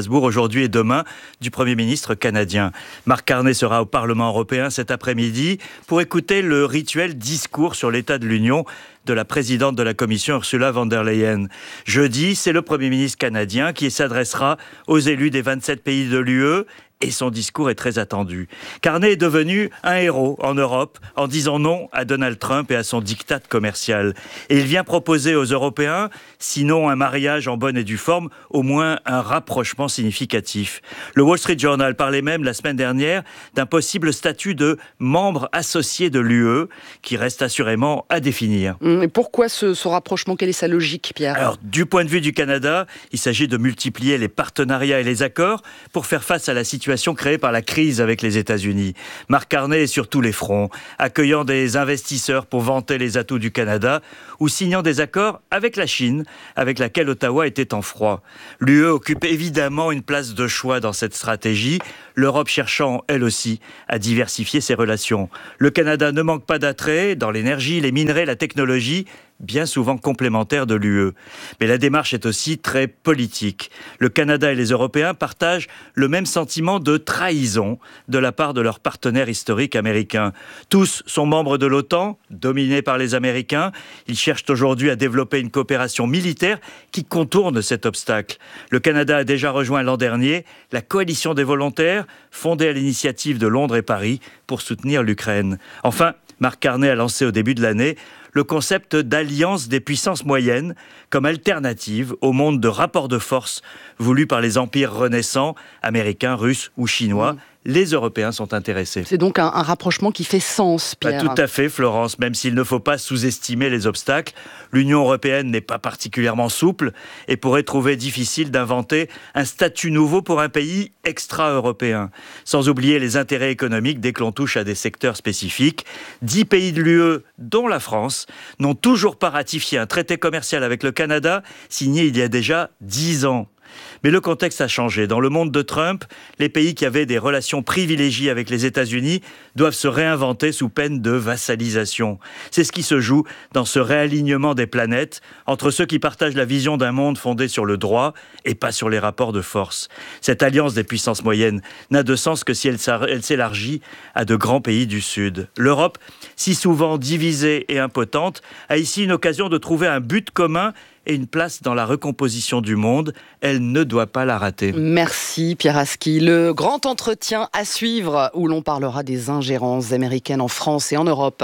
aujourd'hui et demain du Premier ministre canadien. Marc Carney sera au Parlement européen cet après-midi pour écouter le rituel discours sur l'état de l'Union de la présidente de la Commission, Ursula von der Leyen. Jeudi, c'est le Premier ministre canadien qui s'adressera aux élus des vingt-sept pays de l'U E et son discours est très attendu. Carney est devenu un héros en Europe en disant non à Donald Trump et à son diktat commercial. Et il vient proposer aux Européens, sinon un mariage en bonne et due forme, au moins un rapprochement significatif. Le Wall Street Journal parlait même la semaine dernière d'un possible statut de membre associé de l'U E qui reste assurément à définir. Et pourquoi ce, ce rapprochement ? Quelle est sa logique, Pierre ? Alors, du point de vue du Canada, il s'agit de multiplier les partenariats et les accords pour faire face à la situation créée par la crise avec les États-Unis. Marc Carney est sur tous les fronts, accueillant des investisseurs pour vanter les atouts du Canada ou signant des accords avec la Chine, avec laquelle Ottawa était en froid. L'U E occupe évidemment une place de choix dans cette stratégie, l'Europe cherchant, elle aussi, à diversifier ses relations. Le Canada ne manque pas d'attrait dans l'énergie, les minerais, la technologie, bien souvent complémentaires de l'U E. Mais la démarche est aussi très politique. Le Canada et les Européens partagent le même sentiment de trahison de la part de leurs partenaires historiques américains. Tous sont membres de l'OTAN, dominés par les Américains. Ils cherchent aujourd'hui à développer une coopération militaire qui contourne cet obstacle. Le Canada a déjà rejoint l'an dernier la coalition des volontaires, fondée à l'initiative de Londres et Paris, pour soutenir l'Ukraine. Enfin, Marc Carney a lancé au début de l'année le concept d'alliance des puissances moyennes comme alternative au monde de rapports de force voulu par les empires renaissants, américains, russes ou chinois. Mmh. Les Européens sont intéressés. C'est donc un, un rapprochement qui fait sens, Pierre. Pas tout à fait, Florence, même s'il ne faut pas sous-estimer les obstacles. L'Union européenne n'est pas particulièrement souple et pourrait trouver difficile d'inventer un statut nouveau pour un pays extra-européen. Sans oublier les intérêts économiques dès que l'on touche à des secteurs spécifiques. Dix pays de l'U E, dont la France, n'ont toujours pas ratifié un traité commercial avec le Canada, signé il y a déjà dix ans. Mais le contexte a changé. Dans le monde de Trump, les pays qui avaient des relations privilégiées avec les États-Unis doivent se réinventer sous peine de vassalisation. C'est ce qui se joue dans ce réalignement des planètes entre ceux qui partagent la vision d'un monde fondé sur le droit et pas sur les rapports de force. Cette alliance des puissances moyennes n'a de sens que si elle s'élargit à de grands pays du Sud. L'Europe, si souvent divisée et impotente, a ici une occasion de trouver un but commun et une place dans la recomposition du monde. Elle ne doit pas la rater. Merci Pierre Aski. Le grand entretien à suivre où l'on parlera des ingérences américaines en France et en Europe.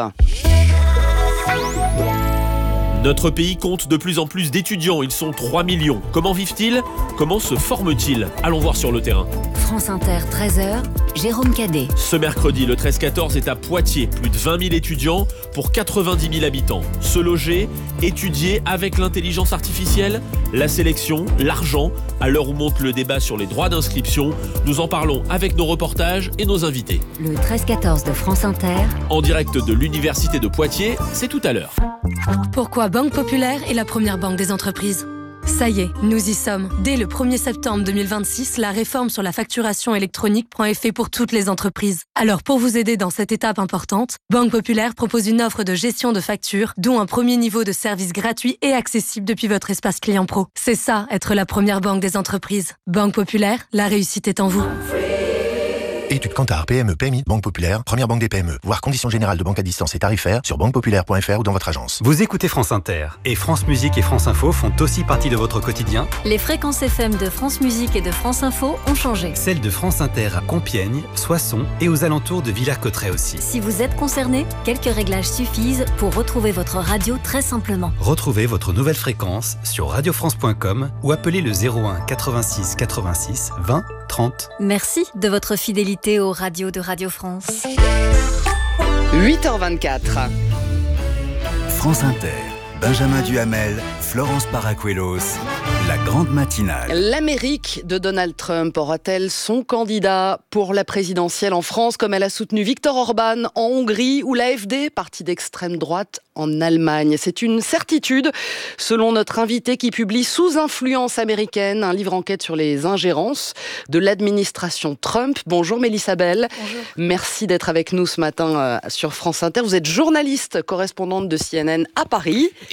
Notre pays compte de plus en plus d'étudiants, ils sont trois millions. Comment vivent-ils ? Comment se forment-ils ? Allons voir sur le terrain. France Inter, treize heures, Jérôme Cadet. Ce mercredi, le treize quatorze est à Poitiers. Plus de vingt mille étudiants pour quatre-vingt-dix mille habitants. Se loger, étudier avec l'intelligence artificielle, la sélection, l'argent. À l'heure où monte le débat sur les droits d'inscription, nous en parlons avec nos reportages et nos invités. Le treize quatorze de France Inter. En direct de l'Université de Poitiers, c'est tout à l'heure. Pourquoi Banque Populaire est la première banque des entreprises ? Ça y est, nous y sommes. Dès le premier septembre deux mille vingt-six, la réforme sur la facturation électronique prend effet pour toutes les entreprises. Alors pour vous aider dans cette étape importante, Banque Populaire propose une offre de gestion de factures, dont un premier niveau de service gratuit et accessible depuis votre espace client pro. C'est ça, être la première banque des entreprises. Banque Populaire, la réussite est en vous. Études Kantar, P M E, P M I, Banque Populaire, première banque des P M E. Voir conditions générales de banque à distance et tarifaires sur banque populaire point f r ou dans votre agence. Vous écoutez France Inter et France Musique et France Info font aussi partie de votre quotidien. Les fréquences F M de France Musique et de France Info ont changé. Celles de France Inter à Compiègne, Soissons et aux alentours de Villers-Cotterêts aussi. Si vous êtes concerné, quelques réglages suffisent pour retrouver votre radio très simplement. Retrouvez votre nouvelle fréquence sur radio france point com ou appelez le zéro un quatre-vingt-six quatre-vingt-six vingt trente. Merci de votre fidélité aux radios de Radio France. huit heures vingt-quatre. France Inter, Benjamin Duhamel, Florence Paracuelos, la grande matinale. L'Amérique de Donald Trump aura-t-elle son candidat pour la présidentielle en France, comme elle a soutenu Viktor Orban en Hongrie ou l'A F D, parti d'extrême droite, en Allemagne? C'est une certitude, selon notre invité qui publie Sous influence américaine, un livre enquête sur les ingérences de l'administration Trump. Bonjour Mélissa Bell. Bonjour. Merci d'être avec nous ce matin sur France Inter. Vous êtes journaliste, correspondante de C N N à Paris.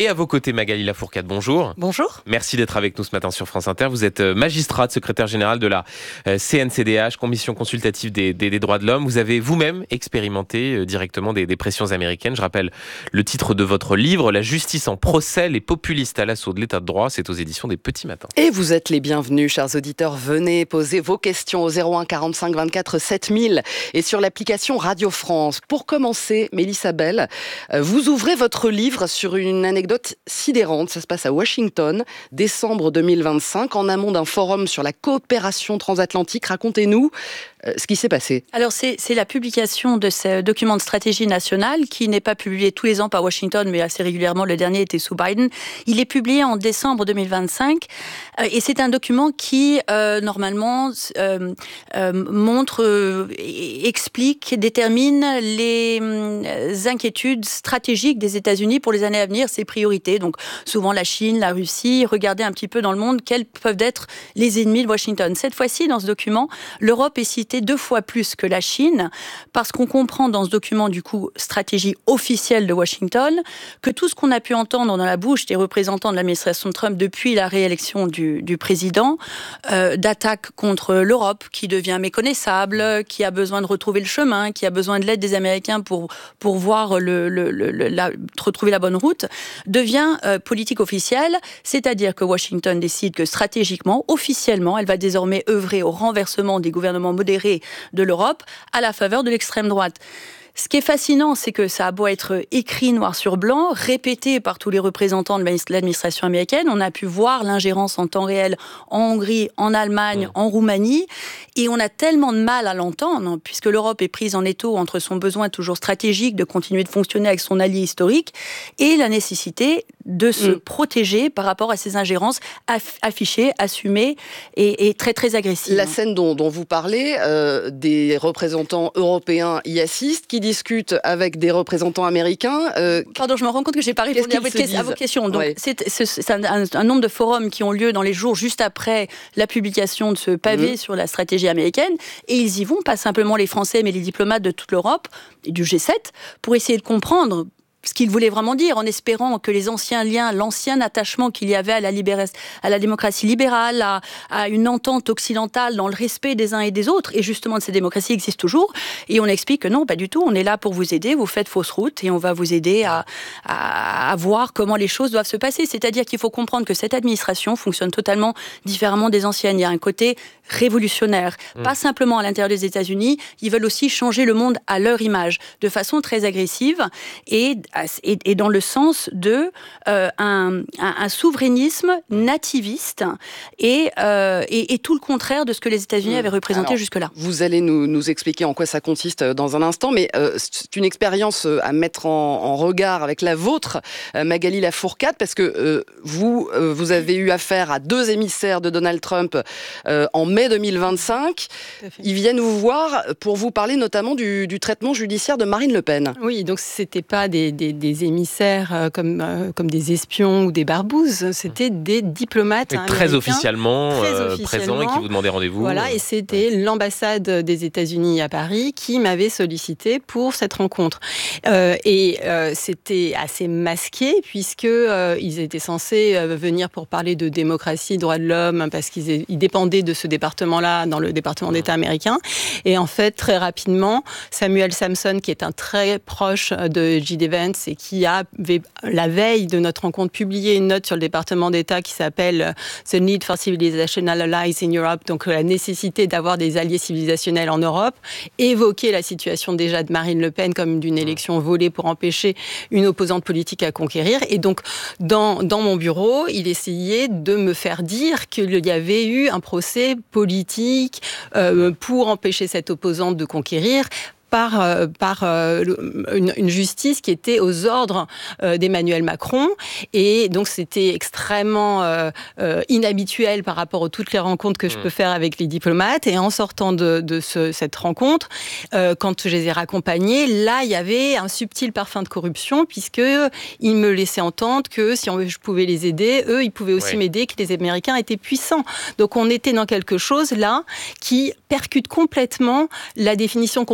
Et à vos côtés, Magali Lafourcade, bonjour. Bonjour. Merci d'être avec nous ce matin sur France Inter. Vous êtes magistrate, secrétaire générale de la C N C D H, Commission consultative des, des, des droits de l'homme. Vous avez vous-même expérimenté directement des, des pressions américaines. Je rappelle le titre de votre livre, La justice en procès, les populistes à l'assaut de l'état de droit. C'est aux éditions des Petits Matins. Et vous êtes les bienvenus, chers auditeurs. Venez poser vos questions au zéro un quarante-cinq vingt-quatre sept mille et sur l'application Radio France. Pour commencer, Mélissa Bell, vous ouvrez votre livre sur une anecdote sidérante. Ça se passe à Washington, décembre deux mille vingt-cinq, en amont d'un forum sur la coopération transatlantique. Racontez-nous euh, ce qui s'est passé. Alors, c'est, c'est la publication de ce document de stratégie nationale qui n'est pas publié tous les ans par Washington, mais assez régulièrement. Le dernier était sous Biden. Il est publié en décembre deux mille vingt-cinq euh, et c'est un document qui, euh, normalement, euh, euh, montre, euh, explique, détermine les euh, inquiétudes stratégiques des États-Unis pour les années à venir, ses priorités. Donc, souvent la Chine, la Russie, regardez un petit peu dans le monde quels peuvent être les ennemis de Washington. Cette fois-ci, dans ce document, l'Europe est citée deux fois plus que la Chine, parce qu'on comprend dans ce document, du coup, stratégie officielle de Washington, que tout ce qu'on a pu entendre dans la bouche des représentants de l'administration de Trump depuis la réélection du, du président, euh, d'attaques contre l'Europe, qui devient méconnaissable, qui a besoin de retrouver le chemin, qui a besoin de l'aide des Américains pour, pour voir le, le, le, la, retrouver la bonne route, devient euh, politique officielle, c'est-à-dire que Washington décide que stratégiquement, officiellement, elle va désormais œuvrer au renversement des gouvernements modérés de l'Europe à la faveur de l'extrême droite. Ce qui est fascinant, c'est que ça a beau être écrit noir sur blanc, répété par tous les représentants de l'administration américaine. On a pu voir l'ingérence en temps réel en Hongrie, en Allemagne, en Roumanie. Et on a tellement de mal à l'entendre, puisque l'Europe est prise en étau entre son besoin toujours stratégique de continuer de fonctionner avec son allié historique et la nécessité de se mmh. protéger par rapport à ces ingérences aff- affichées, assumées et, et très, très agressives. La scène dont, dont vous parlez, euh, des représentants européens y assistent, qui discutent avec des représentants américains. Euh, Pardon, je me rends compte que j'ai pas répondu à, votre que- à vos questions. Donc, ouais. c'est, c'est, c'est un, un, un nombre de forums qui ont lieu dans les jours juste après la publication de ce pavé mmh. sur la stratégie américaine, et ils y vont, pas simplement les Français, mais les diplomates de toute l'Europe et du G sept, pour essayer de comprendre ce qu'il voulait vraiment dire, en espérant que les anciens liens, l'ancien attachement qu'il y avait à la, libéra- à la démocratie libérale, à, à une entente occidentale dans le respect des uns et des autres, et justement de ces démocraties existent toujours, et on explique que non, pas du tout, on est là pour vous aider, vous faites fausse route, et on va vous aider à, à, à voir comment les choses doivent se passer. C'est-à-dire qu'il faut comprendre que cette administration fonctionne totalement différemment des anciennes. Il y a un côté révolutionnaire, mmh. pas simplement à l'intérieur des États-Unis, ils veulent aussi changer le monde à leur image, de façon très agressive, et Et, et dans le sens de euh, un, un, un souverainisme nativiste et, euh, et, et tout le contraire de ce que les États-Unis mmh. avaient représenté Alors, jusque-là. Vous allez nous, nous expliquer en quoi ça consiste dans un instant, mais euh, c'est une expérience à mettre en, en regard avec la vôtre, euh, Magali Lafourcade, parce que euh, vous, euh, vous avez eu affaire à deux émissaires de Donald Trump euh, en mai deux mille vingt-cinq. Ils viennent vous voir pour vous parler notamment du, du traitement judiciaire de Marine Le Pen. Oui, donc c'était pas des, des, des émissaires euh, comme, euh, comme des espions ou des barbouzes, c'était des diplomates américains. Très officiellement, très euh, officiellement présents et qui vous demandaient rendez-vous. Voilà, et c'était ouais. l'ambassade des États-Unis à Paris qui m'avait sollicité pour cette rencontre. Euh, et euh, c'était assez masqué puisque euh, ils étaient censés euh, venir pour parler de démocratie, droits de l'homme, parce qu'ils ils dépendaient de ce département-là dans le département d'État américain. Et en fait, très rapidement, Samuel Sampson, qui est un très proche de J D Vance et qui avait, la veille de notre rencontre, publié une note sur le département d'État qui s'appelle « The need for civilizational allies in Europe », donc la nécessité d'avoir des alliés civilisationnels en Europe, évoquer la situation déjà de Marine Le Pen comme d'une élection volée pour empêcher une opposante politique à conquérir. Et donc, dans, dans mon bureau, il essayait de me faire dire qu'il y avait eu un procès politique euh, pour empêcher cette opposante de conquérir, par, euh, par euh, une, une justice qui était aux ordres euh, d'Emmanuel Macron. Et donc, c'était extrêmement euh, euh, inhabituel par rapport à toutes les rencontres que je peux faire avec les diplomates. Et en sortant de, de ce, cette rencontre, euh, quand je les ai raccompagnés, là, il y avait un subtil parfum de corruption, puisqu'ils me laissaient entendre que si on, je pouvais les aider, eux, ils pouvaient aussi ouais. m'aider, que les Américains étaient puissants. Donc, on était dans quelque chose, là, qui percute complètement la définition qu'on peut avoir de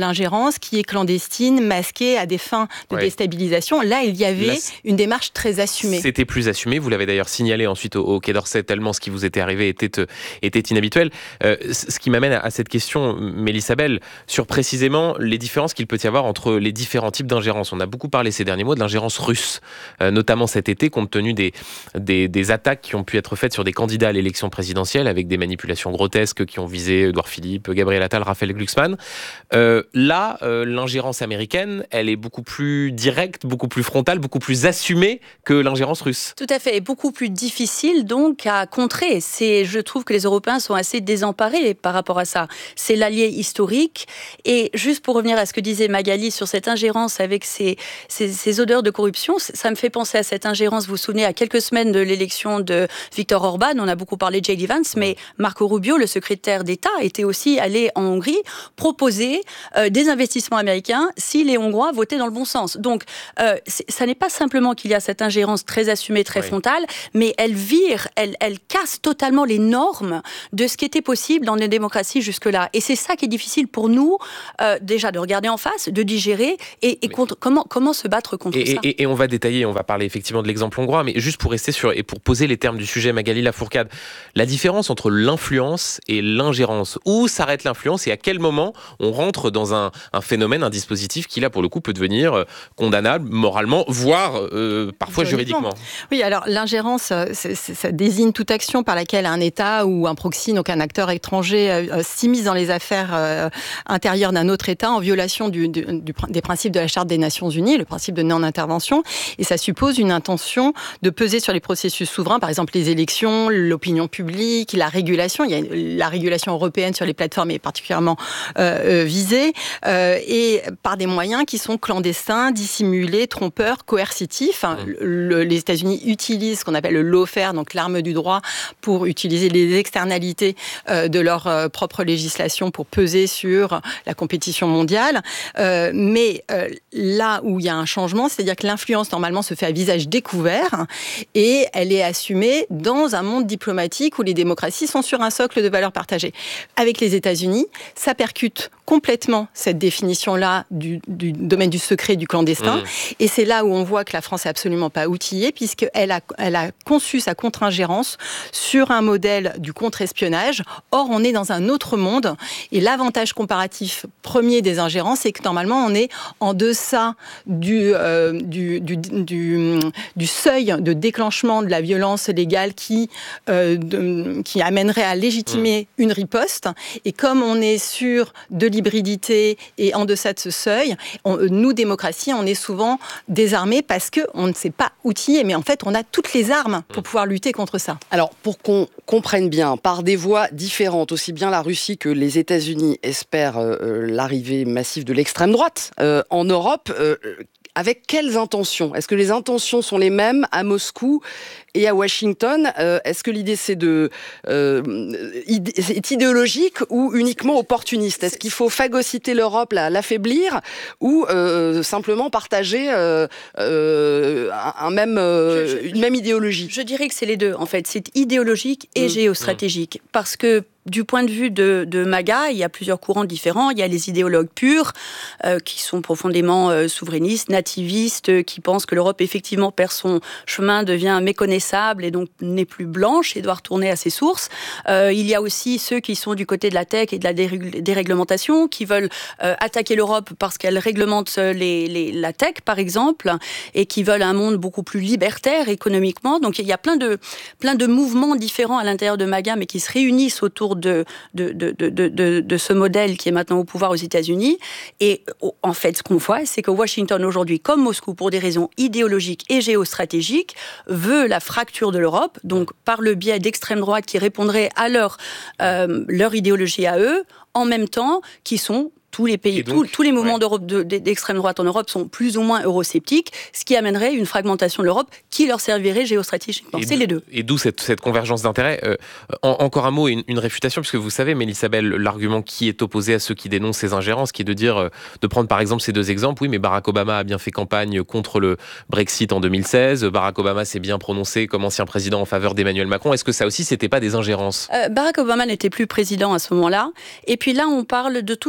ingérence qui est clandestine, masquée à des fins de ouais. déstabilisation. Là, il y avait Là, une démarche très assumée. C'était plus assumé. Vous l'avez d'ailleurs signalé ensuite au, au Quai d'Orsay, tellement ce qui vous était arrivé était, était inhabituel. Euh, ce qui m'amène à, à cette question, Mélissa Bell, sur précisément les différences qu'il peut y avoir entre les différents types d'ingérence. On a beaucoup parlé ces derniers mois de l'ingérence russe, euh, notamment cet été, compte tenu des, des, des attaques qui ont pu être faites sur des candidats à l'élection présidentielle, avec des manipulations grotesques qui ont visé Édouard Philippe, Gabriel Attal, Raphaël Glucksmann. Euh, là, euh, l'ingérence américaine, elle est beaucoup plus directe, beaucoup plus frontale, beaucoup plus assumée que l'ingérence russe. Tout à fait, et beaucoup plus difficile donc à contrer. C'est, je trouve que les Européens sont assez désemparés par rapport à ça. C'est l'allié historique. Et juste pour revenir à ce que disait Magali sur cette ingérence avec ces, ces, ces odeurs de corruption, ça me fait penser à cette ingérence, vous vous souvenez, à quelques semaines de l'élection de Viktor Orban, on a beaucoup parlé de J D Vance, mais Marco Rubio, le secrétaire d'État, était aussi allé en Hongrie proposer euh, des investissements américains si les Hongrois votaient dans le bon sens. Donc, euh, ça n'est pas simplement qu'il y a cette ingérence très assumée, très oui. frontale, mais elle vire, elle, elle casse totalement les normes de ce qui était possible dans les démocraties jusque-là. Et c'est ça qui est difficile pour nous, euh, déjà de regarder en face, de digérer et, et contre, comment, comment se battre contre et, ça. Et, et on va détailler, on va parler effectivement de l'exemple hongrois, mais juste pour rester sur et pour poser les termes du sujet, Magali Lafourcade, la différence entre l'influence et l'ingérence. Où s'arrête l'influence et à quel moment on rentre dans un, un phénomène, un dispositif qui là pour le coup peut devenir condamnable moralement, voire euh, parfois juridiquement. Oui, alors l'ingérence, c'est, c'est, ça désigne toute action par laquelle un État ou un proxy, donc un acteur étranger, euh, s'immisce dans les affaires euh, intérieures d'un autre État en violation du, du, du, des principes de la Charte des Nations Unies, le principe de non-intervention, et ça suppose une intention de peser sur les processus souverains, par exemple les élections, l'opinion publique, la régulation. Il y a la régulation européenne sur les plateformes est particulièrement euh, visée, euh, et par des moyens qui sont clandestins, dissimulés, trompeurs, coercitifs. Mmh. Le, les États-Unis utilisent ce qu'on appelle le lawfare, donc l'arme du droit, pour utiliser les externalités euh, de leur euh, propre législation pour peser sur la compétition mondiale. Euh, mais euh, là où il y a un changement, c'est-à-dire que l'influence normalement se fait à visage découvert et elle est assumée dans un monde diplomatique où les démocraties sont sur un socle de valeurs partagées. Avec les États-Unis, ça percute complètement cette définition-là du, du domaine du secret, du clandestin. Mmh. Et c'est là où on voit que la France n'est absolument pas outillée, puisqu'elle a, elle a conçu sa contre-ingérence sur un modèle du contre-espionnage. Or, on est dans un autre monde. Et l'avantage comparatif premier des ingérences, c'est que normalement, on est en deçà du, euh, du, du, du, du seuil de déclenchement de la violence légale qui, euh, de, qui amènerait à légitimer mmh. une riposte. Et comme on est sur de l'hybridité et en deçà de ce seuil, on, nous, démocratie, on est souvent désarmés parce qu'on ne s'est pas outillé. Mais en fait, on a toutes les armes pour pouvoir lutter contre ça. Alors, pour qu'on comprenne bien, par des voies différentes, aussi bien la Russie que les États-Unis espèrent euh, l'arrivée massive de l'extrême droite euh, en Europe. Euh, Avec quelles intentions ? Est-ce que les intentions sont les mêmes à Moscou et à Washington ? euh, Est-ce que l'idée c'est de euh, id- c'est idéologique ou uniquement opportuniste ? Est-ce qu'il faut phagocyter l'Europe, la, l'affaiblir, ou euh, simplement partager euh, euh, un même, euh, je, je, une même idéologie ? Je dirais que c'est les deux, en fait. C'est idéologique et mmh. géostratégique. Mmh. Parce que du point de vue de, de MAGA, il y a plusieurs courants différents. Il y a les idéologues purs, euh, qui sont profondément euh, souverainistes, nativistes, euh, qui pensent que l'Europe, effectivement, perd son chemin, devient méconnaissable et donc n'est plus blanche et doit retourner à ses sources. Euh, il y a aussi ceux qui sont du côté de la tech et de la dérég- déréglementation, qui veulent euh, attaquer l'Europe parce qu'elle réglemente les, les, la tech, par exemple, et qui veulent un monde beaucoup plus libertaire économiquement. Donc il y a plein de, plein de mouvements différents à l'intérieur de MAGA, mais qui se réunissent autour De, de, de, de, de, de ce modèle qui est maintenant au pouvoir aux États-Unis. Et en fait, ce qu'on voit, c'est que Washington aujourd'hui, comme Moscou, pour des raisons idéologiques et géostratégiques, veut la fracture de l'Europe, donc par le biais d'extrême droite qui répondrait à leur, euh, leur idéologie à eux, en même temps qui sont tous les pays, donc, tous, tous les mouvements ouais. d'Europe, de, d'extrême droite en Europe sont plus ou moins eurosceptiques, ce qui amènerait une fragmentation de l'Europe qui leur servirait géostratégiquement. Et c'est les deux. Et d'où cette, cette convergence d'intérêts. Euh, en, encore un mot, une, une réfutation, puisque vous savez, Mélissa Bell, l'argument qui est opposé à ceux qui dénoncent ces ingérences, qui est de dire, euh, de prendre par exemple ces deux exemples. Oui, mais Barack Obama a bien fait campagne contre le Brexit en deux mille seize. Barack Obama s'est bien prononcé comme ancien président en faveur d'Emmanuel Macron. Est-ce que ça aussi, c'était pas des ingérences ? euh, Barack Obama n'était plus président à ce moment-là. Et puis là, on parle de toute la puissance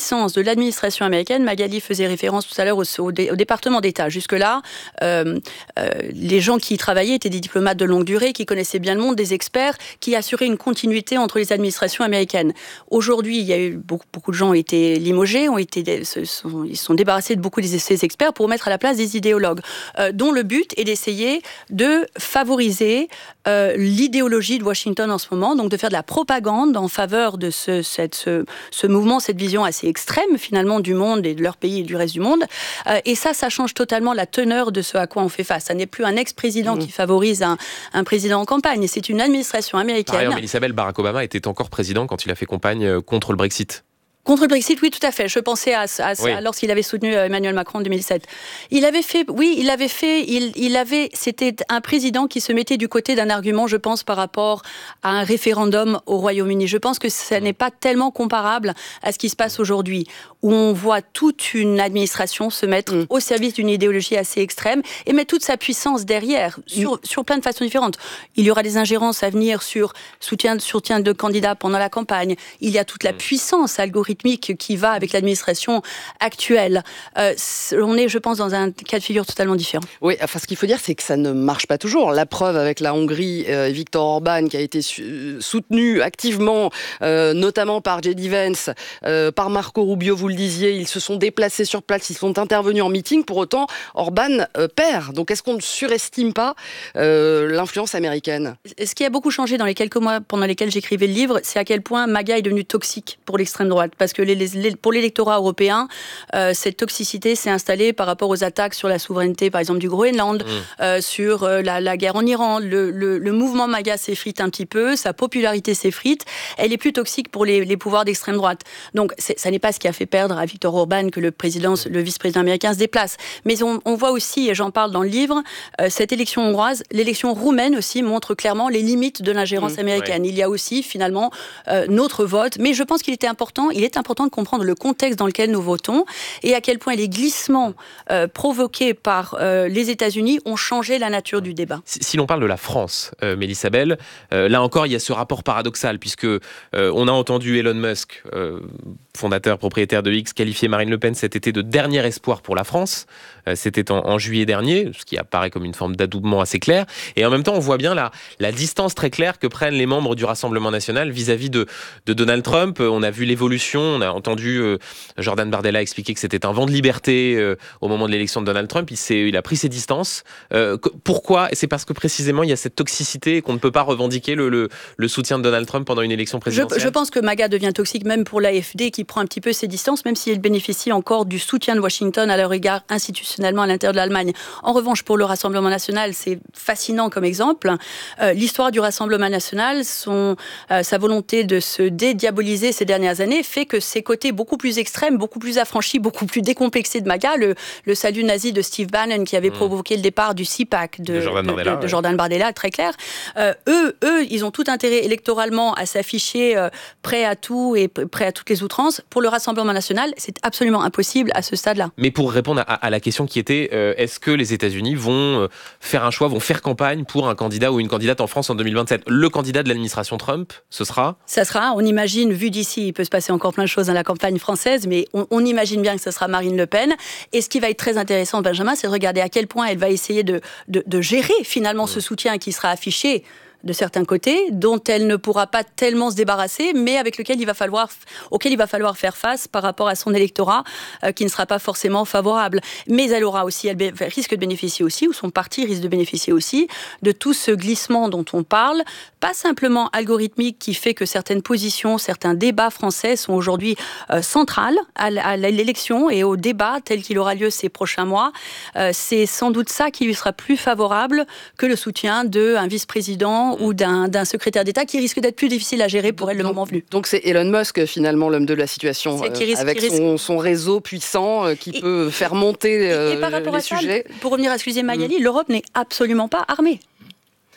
puissance de l'administration américaine, Magali faisait référence tout à l'heure au, au, au département d'État. Jusque-là, euh, euh, les gens qui y travaillaient étaient des diplomates de longue durée, qui connaissaient bien le monde, des experts, qui assuraient une continuité entre les administrations américaines. Aujourd'hui, il y a eu beaucoup, beaucoup de gens ont été limogés, ont été, se sont, ils sont débarrassés de beaucoup de ces experts pour mettre à la place des idéologues, euh, dont le but est d'essayer de favoriser euh, l'idéologie de Washington en ce moment, donc de faire de la propagande en faveur de ce, cette, ce, ce mouvement, cette vision assez extrême finalement du monde et de leur pays et du reste du monde. Euh, et ça, ça change totalement la teneur de ce à quoi on fait face. Ça n'est plus un ex-président mmh. qui favorise un, un président en campagne, c'est une administration américaine. Par ailleurs, Mélissa Bell, Barack Obama était encore président quand il a fait campagne contre le Brexit. Contre le Brexit, oui, tout à fait. Je pensais à, à, oui. à lorsqu'il avait soutenu Emmanuel Macron en deux mille sept. Il avait fait, oui, il avait fait, il, il avait, c'était un président qui se mettait du côté d'un argument, je pense, par rapport à un référendum au Royaume-Uni. Je pense que ça n'est pas tellement comparable à ce qui se passe aujourd'hui, où on voit toute une administration se mettre mm. au service d'une idéologie assez extrême et mettre toute sa puissance derrière, sur, mm. sur plein de façons différentes. Il y aura des ingérences à venir sur soutien, soutien de candidats pendant la campagne. Il y a toute la puissance algorithmique qui va avec l'administration actuelle. Euh, on est, je pense, dans un cas de figure totalement différent. Oui, enfin, ce qu'il faut dire, c'est que ça ne marche pas toujours. La preuve avec la Hongrie, euh, Viktor Orban, qui a été su- soutenu activement, euh, notamment par J D Vance, euh, par Marco Rubio, vous le disiez, ils se sont déplacés sur place, ils sont intervenus en meeting. Pour autant, Orban euh, perd. Donc, est-ce qu'on ne surestime pas euh, l'influence américaine ? Ce qui a beaucoup changé dans les quelques mois pendant lesquels j'écrivais le livre, c'est à quel point MAGA est devenu toxique pour l'extrême droite. Parce que les, les, pour l'électorat européen, euh, cette toxicité s'est installée par rapport aux attaques sur la souveraineté, par exemple, du Groenland, mmh. euh, sur euh, la, la guerre en Iran. Le, le, le mouvement MAGA s'effrite un petit peu, sa popularité s'effrite. Elle est plus toxique pour les, les pouvoirs d'extrême droite. Donc, ça n'est pas ce qui a fait perdre à Viktor Orban que le, président, le vice-président américain se déplace. Mais on, on voit aussi, et j'en parle dans le livre, euh, cette élection hongroise, l'élection roumaine aussi montre clairement les limites de l'ingérence mmh. américaine. Ouais. Il y a aussi, finalement, euh, notre vote. Mais je pense qu'il était important, il est important de comprendre le contexte dans lequel nous votons et à quel point les glissements euh, provoqués par euh, les États-Unis ont changé la nature du débat. Si, si l'on parle de la France, euh, Mélissa Bell, euh, là encore, il y a ce rapport paradoxal puisque euh, on a entendu Elon Musk, euh, fondateur, propriétaire de X, qualifier Marine Le Pen cet été de dernier espoir pour la France. Euh, c'était en, en juillet dernier, ce qui apparaît comme une forme d'adoubement assez clair. Et en même temps, on voit bien la, la distance très claire que prennent les membres du Rassemblement national vis-à-vis de, de Donald Trump. On a vu l'évolution, on a entendu euh, Jordan Bardella expliquer que c'était un vent de liberté euh, au moment de l'élection de Donald Trump. Il, s'est, il a pris ses distances. Euh, que, pourquoi ? C'est parce que précisément il y a cette toxicité et qu'on ne peut pas revendiquer le, le, le soutien de Donald Trump pendant une élection présidentielle. Je, je pense que MAGA devient toxique même pour l'A F D qui prend un petit peu ses distances, même si elle bénéficie encore du soutien de Washington à leur égard institutionnellement à l'intérieur de l'Allemagne. En revanche, pour le Rassemblement national, c'est fascinant comme exemple. Euh, l'histoire du Rassemblement national, son, euh, sa volonté de se dédiaboliser ces dernières années fait que ses côtés beaucoup plus extrêmes, beaucoup plus affranchis, beaucoup plus décomplexés de MAGA, le, le salut nazi de Steve Bannon qui avait mmh. provoqué le départ du C PAC de, de Jordan de, Bardella, de, de ouais. Jordan Bardella, très clair. Euh, eux, eux, ils ont tout intérêt électoralement à s'afficher euh, prêts à tout et prêts à toutes les outrances. Pour le Rassemblement national, c'est absolument impossible à ce stade-là. Mais pour répondre à, à la question qui était, euh, est-ce que les États-Unis vont euh, faire un choix, vont faire campagne pour un candidat ou une candidate en France en deux mille vingt-sept ? Le candidat de l'administration Trump, ce sera ? Ça sera, on imagine, vu d'ici, il peut se passer encore plein de choses dans la campagne française, mais on, on imagine bien que ce sera Marine Le Pen. Et ce qui va être très intéressant, Benjamin, c'est de regarder à quel point elle va essayer de, de, de gérer finalement mmh. ce soutien qui sera affiché de certains côtés, dont elle ne pourra pas tellement se débarrasser, mais avec lequel il va falloir, auquel il va falloir faire face par rapport à son électorat, euh, qui ne sera pas forcément favorable. Mais elle aura aussi, elle risque de bénéficier aussi, ou son parti risque de bénéficier aussi, de tout ce glissement dont on parle, pas simplement algorithmique, qui fait que certaines positions, certains débats français sont aujourd'hui euh, centrales à, à l'élection et au débat tel qu'il aura lieu ces prochains mois. Euh, c'est sans doute ça qui lui sera plus favorable que le soutien d'un vice-président ou d'un, d'un secrétaire d'État qui risque d'être plus difficile à gérer pour elle le moment venu. Donc c'est Elon Musk finalement l'homme de la situation, euh, risque, avec son, son réseau puissant euh, qui et, peut faire monter euh, et, et par rapport les à sujets. Ça, pour revenir à ce que disait Magali, mmh. l'Europe n'est absolument pas armée.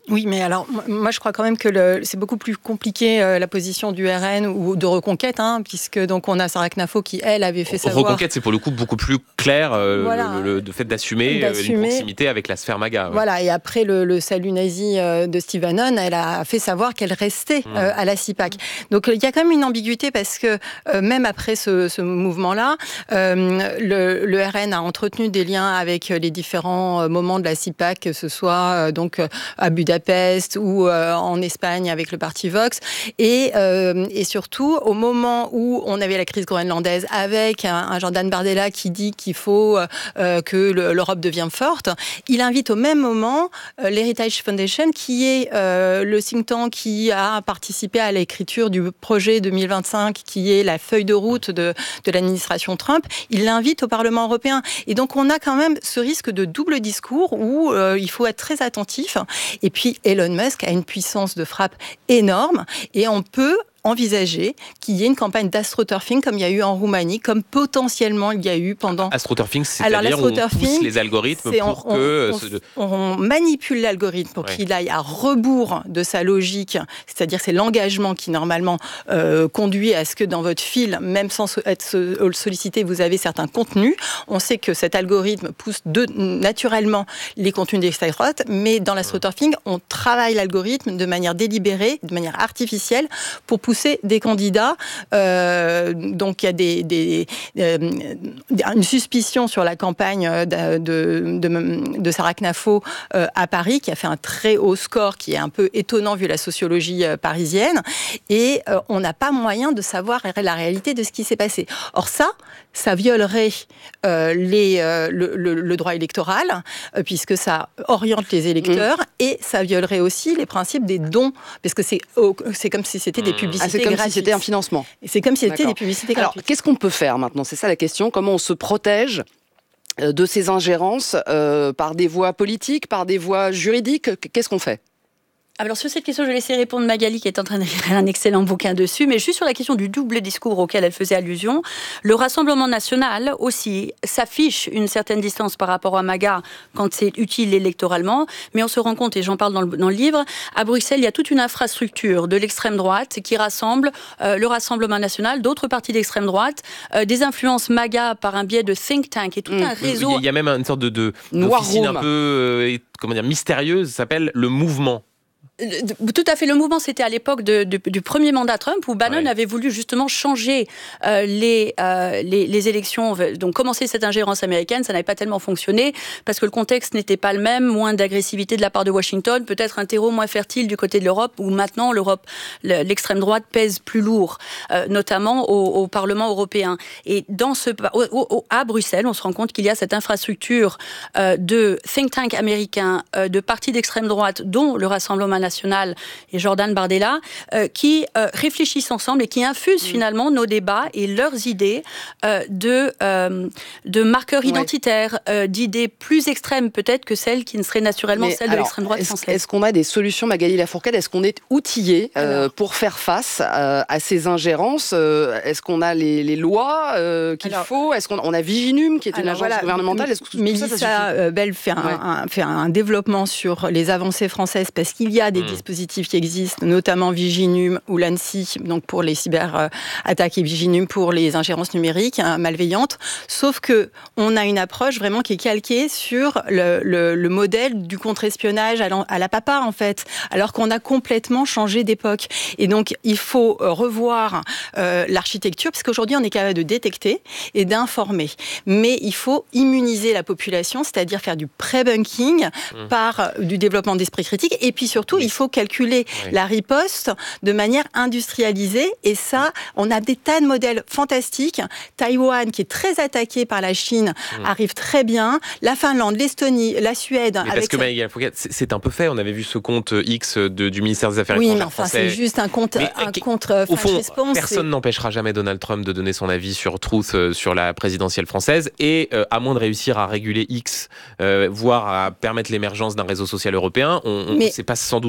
Oui, mais alors, moi, je crois quand même que le, c'est beaucoup plus compliqué euh, la position du R N ou de Reconquête, hein, puisque donc on a Sarah Knafo qui, elle, avait fait savoir... Reconquête, c'est pour le coup beaucoup plus clair, euh, voilà. le, le, le fait d'assumer, d'assumer une proximité avec la sphère MAGA. Ouais. Voilà, et après le, le salut nazi euh, de Steve Bannon, elle a fait savoir qu'elle restait mmh. euh, à la CIPAC. Donc il y a quand même une ambiguïté parce que euh, même après ce, ce mouvement-là, euh, le, le R N a entretenu des liens avec les différents moments de la CIPAC, que ce soit euh, donc à Budapest, Budapest ou euh, en Espagne avec le parti Vox. Et, euh, et surtout, au moment où on avait la crise groenlandaise avec un, un Jordan Bardella qui dit qu'il faut euh, que le, l'Europe devienne forte, il invite au même moment euh, l'Heritage Foundation, qui est euh, le think tank qui a participé à l'écriture du projet deux mille vingt-cinq, qui est la feuille de route de, de l'administration Trump. Il l'invite au Parlement européen. Et donc, on a quand même ce risque de double discours où euh, il faut être très attentif. Et puis, Elon Musk a une puissance de frappe énorme et on peut envisager qu'il y ait une campagne d'astroturfing comme il y a eu en Roumanie, comme potentiellement il y a eu pendant... Astroturfing, c'est-à-dire on pousse les algorithmes pour on, que... On, on, on manipule l'algorithme pour ouais. qu'il aille à rebours de sa logique, c'est-à-dire c'est l'engagement qui normalement euh, conduit à ce que dans votre fil, même sans être sollicité, vous avez certains contenus. On sait que cet algorithme pousse de, naturellement les contenus d'extrême droite, mais dans l'astroturfing, on travaille l'algorithme de manière délibérée, de manière artificielle, pour pousser des candidats. Euh, donc, il y a des, des, euh, une suspicion sur la campagne de, de, de, de Sarah Knafo euh, à Paris, qui a fait un très haut score, qui est un peu étonnant vu la sociologie euh, parisienne. Et euh, on n'a pas moyen de savoir la réalité de ce qui s'est passé. Or, ça, ça violerait euh, les, euh, le, le, le droit électoral, euh, puisque ça oriente les électeurs, mmh. et ça violerait aussi les principes des dons, parce que c'est, oh, c'est comme si c'était des publicités. Ah, c'est comme gratuites. si c'était un financement. Et c'est comme si c'était D'accord. des publicités gratuites. Alors, qu'est-ce qu'on peut faire maintenant ? C'est ça la question. Comment on se protège de ces ingérences euh, par des voies politiques, par des voies juridiques ? Qu'est-ce qu'on fait ? Alors sur cette question, je vais laisser répondre Magali qui est en train d'écrire un excellent bouquin dessus, mais juste sur la question du double discours auquel elle faisait allusion, le Rassemblement national aussi s'affiche une certaine distance par rapport à MAGA quand c'est utile électoralement, mais on se rend compte, et j'en parle dans le, dans le livre, à Bruxelles, il y a toute une infrastructure de l'extrême droite qui rassemble euh, le Rassemblement national, d'autres partis d'extrême droite, euh, des influences MAGA par un biais de think tank et tout mmh. un réseau. Il y a même une sorte de, de d'officine un peu euh, comment dire, mystérieuse, ça s'appelle le mouvement. Tout à fait. Le mouvement, c'était à l'époque de, de, du premier mandat Trump, où Bannon ouais. avait voulu justement changer euh, les, euh, les, les élections, donc commencer cette ingérence américaine. Ça n'avait pas tellement fonctionné, parce que le contexte n'était pas le même, moins d'agressivité de la part de Washington, peut-être un terreau moins fertile du côté de l'Europe, où maintenant l'Europe, l'extrême droite pèse plus lourd, euh, notamment au, au Parlement européen. Et dans ce, au, au, à Bruxelles, on se rend compte qu'il y a cette infrastructure euh, de think tank américains, euh, de partis d'extrême droite, dont le Rassemblement national et Jordan Bardella, euh, qui euh, réfléchissent ensemble et qui infusent mmh. finalement nos débats et leurs idées euh, de, euh, de marqueurs ouais. identitaires, euh, d'idées plus extrêmes peut-être que celles qui ne seraient naturellement Mais celles alors, de l'extrême droite est-ce, française. Est-ce qu'on a des solutions, Magali Lafourcade ? Est-ce qu'on est outillé euh, pour faire face euh, à ces ingérences ? euh, Est-ce qu'on a les, les lois euh, qu'il alors, faut ? Est-ce qu'on on a Viginum, qui est une agence voilà, gouvernementale ? Est-ce que Mélissa ça, ça euh, Bell fait un, ouais. un, fait un développement sur les avancées françaises, parce qu'il y a des mmh. dispositifs qui existent, notamment Viginum ou l'ANSSI, donc pour les cyberattaques, et Viginum pour les ingérences numériques hein, malveillantes. Sauf que on a une approche vraiment qui est calquée sur le, le, le modèle du contre-espionnage à la, à la papa, en fait, alors qu'on a complètement changé d'époque. Et donc, il faut revoir euh, l'architecture, parce qu'aujourd'hui, on est capable de détecter et d'informer. Mais il faut immuniser la population, c'est-à-dire faire du pré-bunking mmh. par euh, du développement d'esprit critique. Et puis surtout, il faut calculer oui. la riposte de manière industrialisée. Et ça, on a des tas de modèles fantastiques. Taïwan, qui est très attaqué par la Chine, mmh. arrive très bien. La Finlande, l'Estonie, la Suède. Mais parce que Magali, c'est, c'est un peu fait. On avait vu ce compte X de, du ministère des Affaires oui, étrangères enfin, français. C'est juste un compte, mais, un compte euh, au fond, response, personne c'est... n'empêchera jamais Donald Trump de donner son avis sur Truth, euh, sur la présidentielle française. Et euh, à moins de réussir à réguler X, euh, voire à permettre l'émergence d'un réseau social européen, on, on, mais, c'est pas sans doute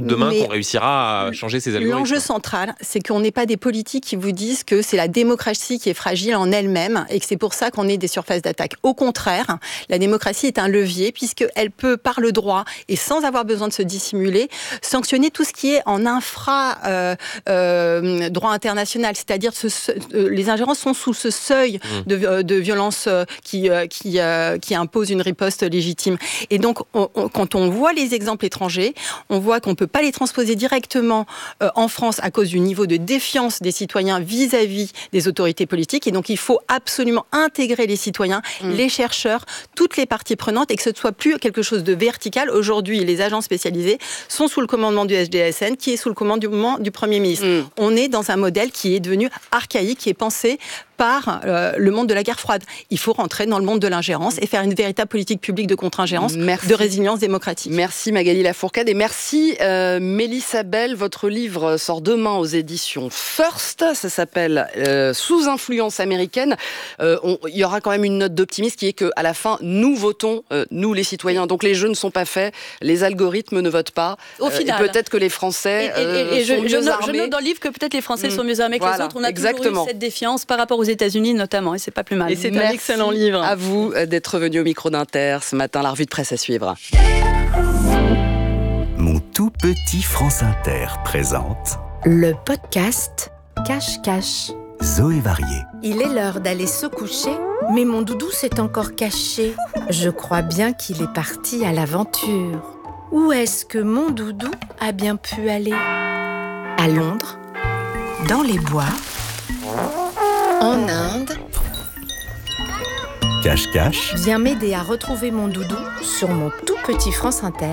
demain Mais qu'on réussira à changer ces algorithmes. L'enjeu central, c'est qu'on n'est pas des politiques qui vous disent que c'est la démocratie qui est fragile en elle-même et que c'est pour ça qu'on est des surfaces d'attaque. Au contraire, la démocratie est un levier puisqu'elle peut, par le droit et sans avoir besoin de se dissimuler, sanctionner tout ce qui est en infra euh, euh, droit international, c'est-à-dire ce, ce, euh, les ingérences sont sous ce seuil mmh. de, de violence euh, qui, euh, qui, euh, qui impose une riposte légitime. Et donc, on, on, quand on voit les exemples étrangers, on voit qu'on ne peut pas les transposer directement euh, en France à cause du niveau de défiance des citoyens vis-à-vis des autorités politiques. Et donc, il faut absolument intégrer les citoyens, mmh. les chercheurs, toutes les parties prenantes et que ce ne soit plus quelque chose de vertical. Aujourd'hui, les agents spécialisés sont sous le commandement du S D S N, qui est sous le commandement du Premier ministre. Mmh. On est dans un modèle qui est devenu archaïque, qui est pensé par euh, le monde de la guerre froide. Il faut rentrer dans le monde de l'ingérence et faire une véritable politique publique de contre-ingérence, merci. De résilience démocratique. Merci Magali Lafourcade et merci euh, Mélissa Bell. Votre livre sort demain aux éditions First. Ça s'appelle euh, Sous influence américaine. Euh, on, il y aura quand même une note d'optimisme qui est qu'à la fin, nous votons, euh, nous les citoyens. Donc les jeux ne sont pas faits, les algorithmes ne votent pas. Au euh, final. Et peut-être que les Français et, et, et, euh, et sont je, mieux je, armés. Je note dans le livre que peut-être les Français mmh. sont mieux armés que voilà. les autres. On a Exactement. toujours eu cette défiance par rapport aux États-Unis notamment, et c'est pas plus mal. Et c'est Merci un excellent livre. À vous d'être venu au micro d'Inter ce matin, la revue de presse à suivre. Mon tout petit France Inter présente le podcast Cache-Cache. Zoé Varié. Il est l'heure d'aller se coucher, mais mon doudou s'est encore caché. Je crois bien qu'il est parti à l'aventure. Où est-ce que mon doudou a bien pu aller ? À Londres, dans les bois, en Inde. Cache-Cache. Viens m'aider à retrouver mon doudou sur mon tout petit France Inter